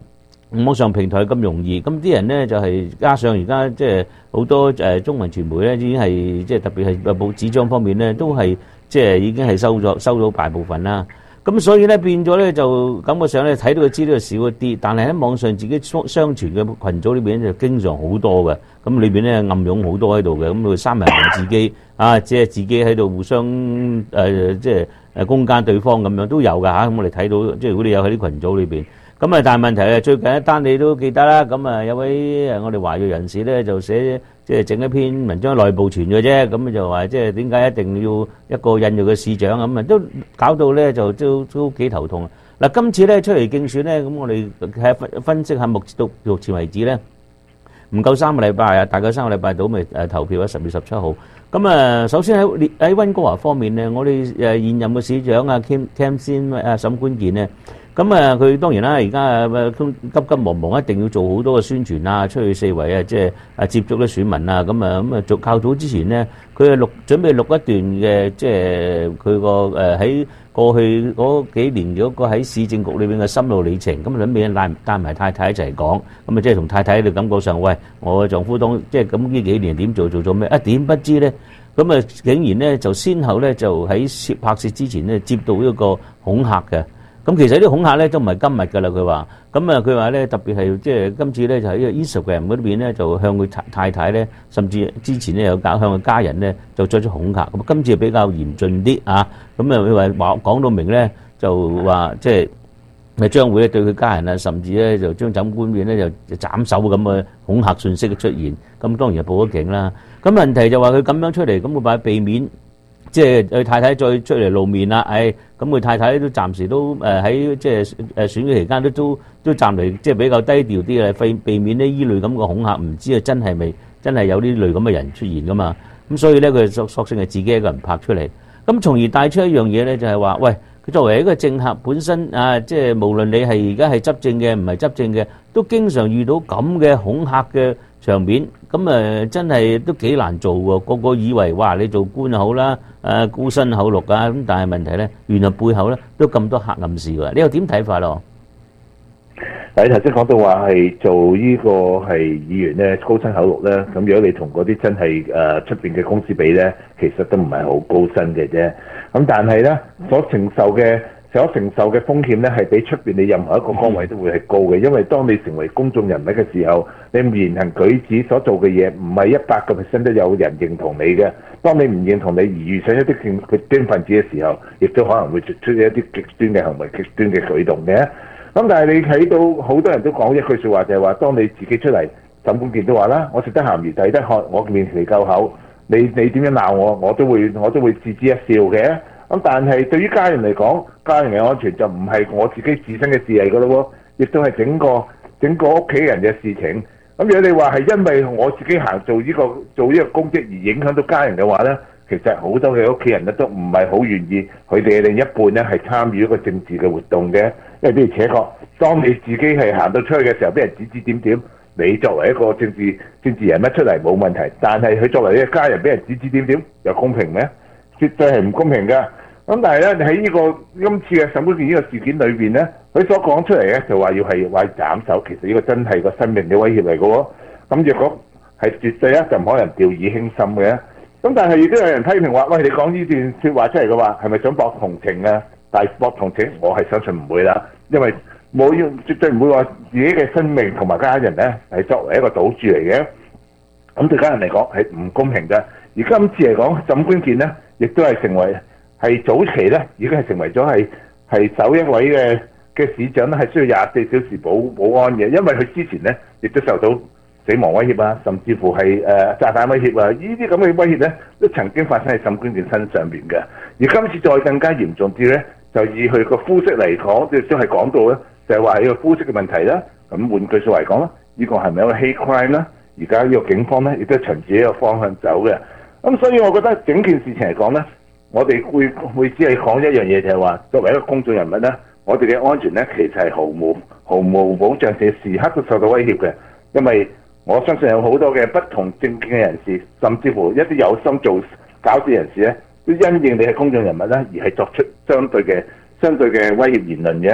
網上平台咁容易，咁啲人咧就係、是、加上而家即係好多誒、呃、中文傳媒咧，已經係即係特別係報紙張方面咧，都係即係已經係收咗收到大部分啦。咁所以咧變咗咧就感覺上咧睇到嘅資料少一啲，但係喺網上自己相相傳嘅群組裏邊就經常好多嘅，咁裏邊咧暗湧好多喺度嘅，咁佢三人行自己啊，即係自己喺度互相誒、呃、即係誒攻訐對方咁樣都有㗎嚇，咁、啊、我哋睇到即係如果你有喺啲群組裏邊。咁啊，但係問題係最近一單你都記得啦。咁啊，有位誒我哋華裔人士咧就寫即係整一篇文章內部傳嘅啫。咁就話即係點解一定要一個印裔嘅市長咁啊？都搞到咧就都都幾頭痛。嗱，今次咧出嚟競選咧，咁我哋係分分析下目到目前為止咧，唔夠三個禮拜啊，大概三個禮拜到咪誒投票啊，十月十七號。咁啊，首先喺喺溫哥華方面咧，我哋誒現任嘅市長啊 Kim Kam 先啊沈冠健咧。咁啊，佢當然啦，而家誒急急忙忙，一定要做好多嘅宣傳啊，出去四圍啊，即係啊接觸啲選民啊，咁啊咁啊，做較早之前咧，佢係錄準備錄一段嘅，即係佢個誒喺過去嗰幾年嗰個喺市政局裏邊嘅心路里程，咁準備帶帶埋太太一齊講，咁啊即係同太太喺度感覺上，喂，我丈夫當即係咁呢幾年點做做咗咩？啊點不知咧，咁啊竟然咧就先後咧就喺攝拍攝之前咧接到一個恐嚇嘅。咁其實啲恐嚇咧都唔係今日㗎啦，佢話，咁啊佢話咧特別係即係今次咧就喺呢個 Instagram 嗰邊咧就向佢太太咧，甚至之前咧有搞向佢家人咧就作出恐嚇，咁今次比較嚴峻啲啊，咁啊佢話話講到明咧就話即係咪將會咧對佢家人啊，甚至咧就將枕冠冕咧就斬手咁嘅恐嚇信息嘅出現，咁當然係報咗警啦。咁問題就話佢咁樣出嚟，咁佢話避免。即係佢太太再出嚟露面啦，誒咁佢太太都暫時都誒喺即係誒選舉期間都都都暫嚟即係比較低調啲嘅，避避免呢依類咁嘅恐嚇，唔知啊真係咪真係有呢類咁嘅人出現噶嘛？咁所以咧佢索索性係自己一個人拍出嚟，咁從而帶出一樣嘢咧就係話，喂佢作為一個政客本身啊，即係無論你係而家係執政嘅唔係執政嘅，都經常遇到咁嘅恐嚇嘅場面，咁誒真係都幾難做喎。個個以為哇你做官就好啦，誒高薪厚祿啊，咁但係問題咧，原來背後咧都咁多黑暗事㗎。你又點睇法咯？ 嗱，你頭先講到話係做呢個係議員咧高薪厚祿咧，咁如果你同嗰啲真係誒出邊嘅公司比咧，其實都唔係好高薪嘅啫。咁但係咧所承受嘅所承受嘅風險咧，係比出邊你任何一個崗位都會係高嘅，因為當你成為公眾人物嘅時候，你言行舉止所做嘅嘢唔係一百個 percent 都有人認同你嘅。當你唔認同你而遇上一啲極端分子嘅時候，亦都可能會做出一啲極端嘅行為、極端嘅舉動嘅。咁但係你睇到好多人都講一句説話，就係話：當你自己出嚟，沈冠健都話啦，我食得鹹魚抵得渴，我面皮夠厚，你你點樣鬧我，我都會我都會置之一笑嘅。咁但係對於家人嚟講，家人嘅安全就唔係我自己自身嘅事嚟㗎咯喎，亦都係整個整個屋企人嘅事情。咁如果你話係因為我自己行做呢個做呢個公職而影響到家人嘅話咧，其實好多嘅屋企人咧都唔係好願意佢哋嘅另一半咧係參與一個政治嘅活動嘅，因為的而且確，當你自己係行到出去嘅時候，俾人指指點點，你作為一個政治政治人物出嚟冇問題，但係佢作為一個家人俾人指指點點，又公平咩？絕對係唔公平㗎。咁但係咧喺呢個今次嘅沈冠健呢個事件裏邊咧，佢所講出嚟咧就話要係話斬手，其實呢個真係個生命嘅威脅嚟嘅喎。咁若果係絕對咧就唔可能掉以輕心嘅。咁但係亦都有人批評話：喂，你講呢段説話出嚟嘅話，係咪想博同情啊？但係博同情，我係相信唔會啦，因為冇要絕對唔會話自己嘅生命同埋家人咧係作為一個賭注嚟嘅。咁對家人嚟講係唔公平嘅。而今次嚟講，沈冠健咧亦都係成為。係早期咧，已經係成為咗係係首一位嘅嘅市長咧，係需要廿四小時保保安嘅，因為佢之前咧亦都受到死亡威脅啊，甚至乎係誒、呃、炸彈威脅啊，呢啲咁嘅威脅咧都曾經發生喺沈冠健身上邊嘅。而今次再更加嚴重啲咧，就以佢個膚色嚟講，亦都係講到咧，就係話係個膚色嘅問題啦。咁換句説話嚟講啦，呢、這個係咪一個 hate crime 啦？而家呢個警方咧亦都循住呢個方向走嘅。咁所以我覺得整件事情嚟講咧。我哋會會只係講一樣嘢，就係話作為一個公眾人物咧，我哋嘅安全咧其實係毫無毫無保障，嘅時刻都受到威脅嘅。因為我相信有好多嘅不同政見嘅人士，甚至乎一啲有心做搞事人士咧，都因應你係公眾人物咧，而係作出相對嘅相對嘅威脅言論嘅。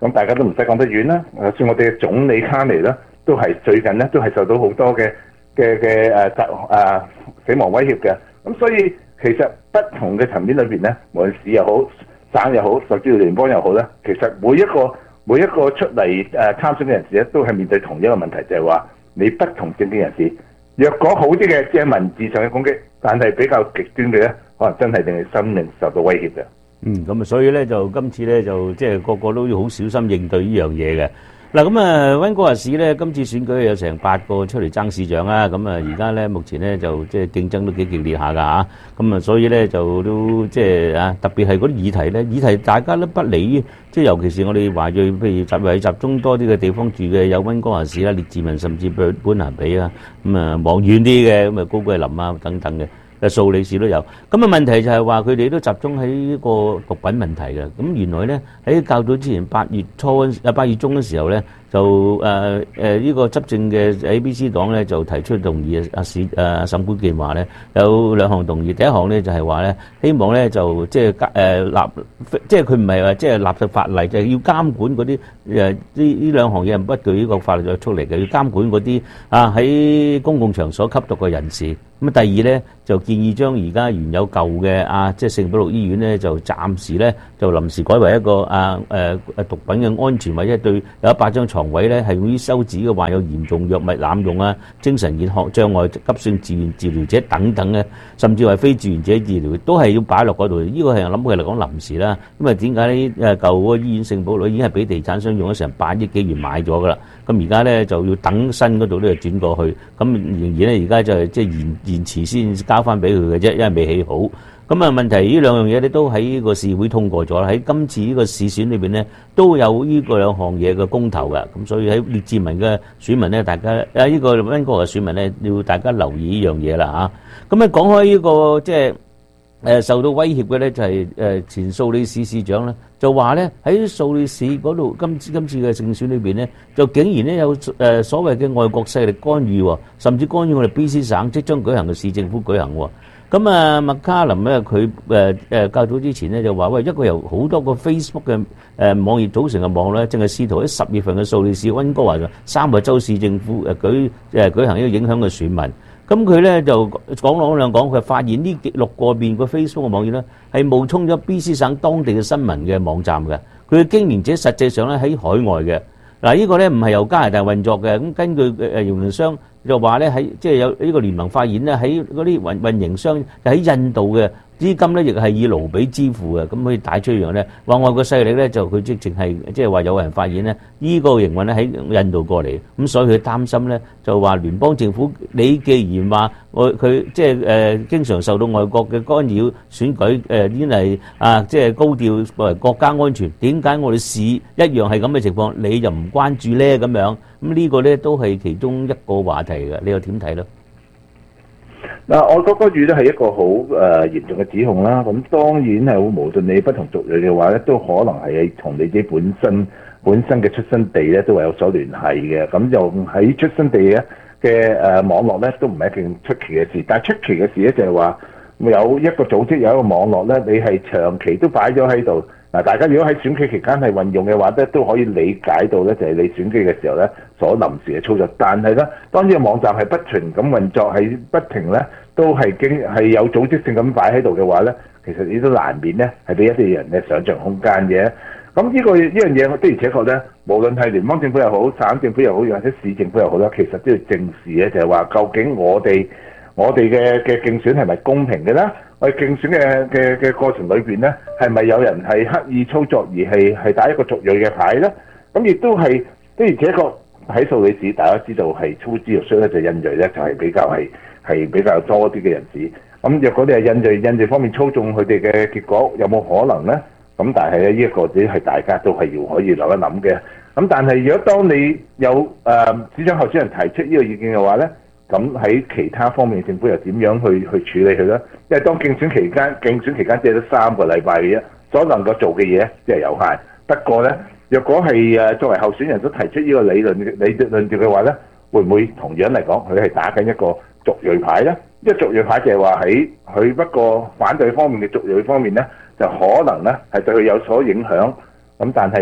咁大家都唔使講得遠啦。就算我哋嘅總理卡尼啦，都係最近咧都係受到好多嘅嘅嘅誒誒死亡威脅嘅。咁所以其實不同嘅層面裏邊咧，無論市又好、省又好，甚至乎聯邦又好咧，其實每一個每一個出嚟誒參選嘅人士咧，都係面對同一個問題，就係話你不同政見人士，若果好啲嘅即係文字上嘅攻擊，但係比較極端嘅咧，可能真係令你生命受到威脅嘅。 嗯，咁啊，所以咧就今次咧就即係個個都要好小心應對呢樣嘢嘅。嗱，咁啊溫哥華市咧今次選舉有成八個出嚟爭市長啊，咁啊而家咧目前咧就即係競爭都幾激烈下㗎嚇，咁啊所以咧就都即係啊特別係嗰啲議題咧，議題大家都不理，即係尤其是我哋華裔，譬如集為集中多啲嘅地方住嘅有溫哥華市啦、列治文甚至本本蘭比啊，咁啊望遠啲嘅咁啊高桂林啊等等嘅。誒數理事都有，咁啊問題就係話佢哋都集中喺呢個毒品問題嘅。咁原來咧喺較早之前八月初啊八月中嘅時候咧，就誒誒呢個執政嘅 A B C 黨咧就提出動議啊市誒沈冠健話咧有兩項動議，第一項咧就係話咧希望咧就即係誒立即係佢唔係話即係立法法例，就係要監管嗰啲誒呢呢兩項嘢唔不具呢個法律約束力嘅，要監管嗰啲啊喺公共場所吸毒嘅人士。咁啊第二咧就建議將而家原有舊嘅啊即係聖保祿醫院咧就暫時咧就臨時改為一個啊誒誒毒品嘅安全或者對有一百張床位咧係用於收治嘅患有嚴重藥物濫用啊、精神健康障礙、急性自願治療者等等嘅，甚至係非自願者治療都係要擺落嗰度。呢個係我諗佢嚟講臨時啦。咁啊點解呢？誒舊嗰個醫院聖保祿已經係俾地產商用咗成八億幾元買咗㗎啦。咁而家咧就要等新嗰度咧轉過去。咁仍然咧而家就係即係延延遲先交翻俾佢嘅啫，因為未起好。咁啊問題呢兩樣嘢咧都喺個市會通過咗啦，喺今次呢個市選裏邊咧都有呢個兩項嘢嘅公投嘅，咁所以喺列治文嘅選民咧，大家啊呢個溫哥華嘅選民咧要大家留意呢樣嘢啦嚇。咁啊講開呢個即係誒受到威脅嘅咧就係誒前素理市市長咧就話咧喺素理市嗰度今次今次嘅勝選裏邊咧就竟然咧有誒所謂嘅外國勢力干預，甚至干預我哋 B C 省即將舉行嘅市政府舉行喎。咁啊，麥卡林咧，佢誒誒較早之前咧就話：喂，一個由好多個 Facebook 嘅誒、呃、網頁組成嘅網咧，正係試圖喺十月份嘅素理市溫哥華嘅三個州市政府誒舉誒、呃、舉行一個影響嘅選民。咁佢咧就講講兩講，佢發現呢六個邊個 Facebook 嘅網頁咧係冒充咗 B C 省當地嘅新聞嘅網站嘅，佢嘅經營者實際上咧喺海外嘅。嗱，呢個咧唔係由加拿大運作嘅，咁根據誒誒營運商就話咧喺即係有呢個聯盟發現咧喺嗰啲運運營商就喺印度嘅資金咧亦係以盧比支付嘅，咁可以帶出一樣咧，話外國勢力咧就佢即淨係即係話有人發現咧呢個營運咧喺印度過嚟，咁所以佢擔心咧就話聯邦政府你既然話我佢即係誒經常受到外國嘅干擾選舉誒已經係啊即係高調作為國家安全，點解我哋市一樣係咁嘅情況你就唔關注咧咁樣？咁呢個咧都係其中一個話題嘅，你又點睇咧？ 嗱，外國干預咧係一個好誒嚴重嘅指控啦。咁當然係無論你不同族裔嘅話咧，都可能係同你自己本身本身嘅出生地咧都係有所聯繫嘅。咁就喺出生地咧嘅誒網絡咧都唔係一件出奇嘅事。但係出奇嘅事咧就係話有一個組織有一個網絡咧，你係長期都擺咗喺度。嗱，大家如果喺選舉期間係運用嘅話咧，都可以理解到咧，就係你選舉嘅時候咧所臨時嘅操作。但係咧，當呢個網站係不停咁運作，係不停咧都係經係有組織性咁擺喺度嘅話咧，其實你都難免咧係俾一啲人嘅想像空間嘅。咁呢、呢個呢樣嘢，的而且確咧，無論係聯邦政府又好、省政府又好，或者市政府又好啦，其實都要正視咧，就係話究竟我哋我哋嘅嘅競選係咪公平嘅咧？我哋競選嘅嘅嘅過程裏邊咧，係咪有人係刻意操作而係係打一個族裔嘅牌咧？咁亦都係的而且確喺素理市，大家知道係粗枝肉衰咧，就印裔咧就係比較係係比較多啲嘅人士。咁若果你係印裔，印裔方面操縱佢哋嘅結果，有冇可能咧？咁但係咧，呢一個只係大家都係要可以諗一諗嘅。咁但係如果當你有誒、呃、市長候選人提出呢個意見嘅話咧，咁喺其他方面政府又點樣去去處理佢咧？因為當競選期間，競選期間只係得三個禮拜嘅啫，所能夠做嘅嘢即係有限。不過咧，若果係誒作為候選人都提出呢個理論理論調嘅話咧，會唔會同樣嚟講，佢係打緊一個族裔牌咧？因為族裔牌就係話喺佢不過反對方面嘅族裔方面咧，就可能咧係對佢有所影響。咁但係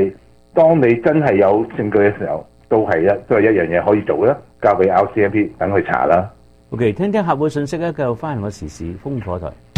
當你真係有證據嘅時候，都係一都係一樣嘢可以做啦，交俾 R C M P 等佢查啦。 OK， 聽聽客戶信息咧，繼續翻嚟我時事風火台。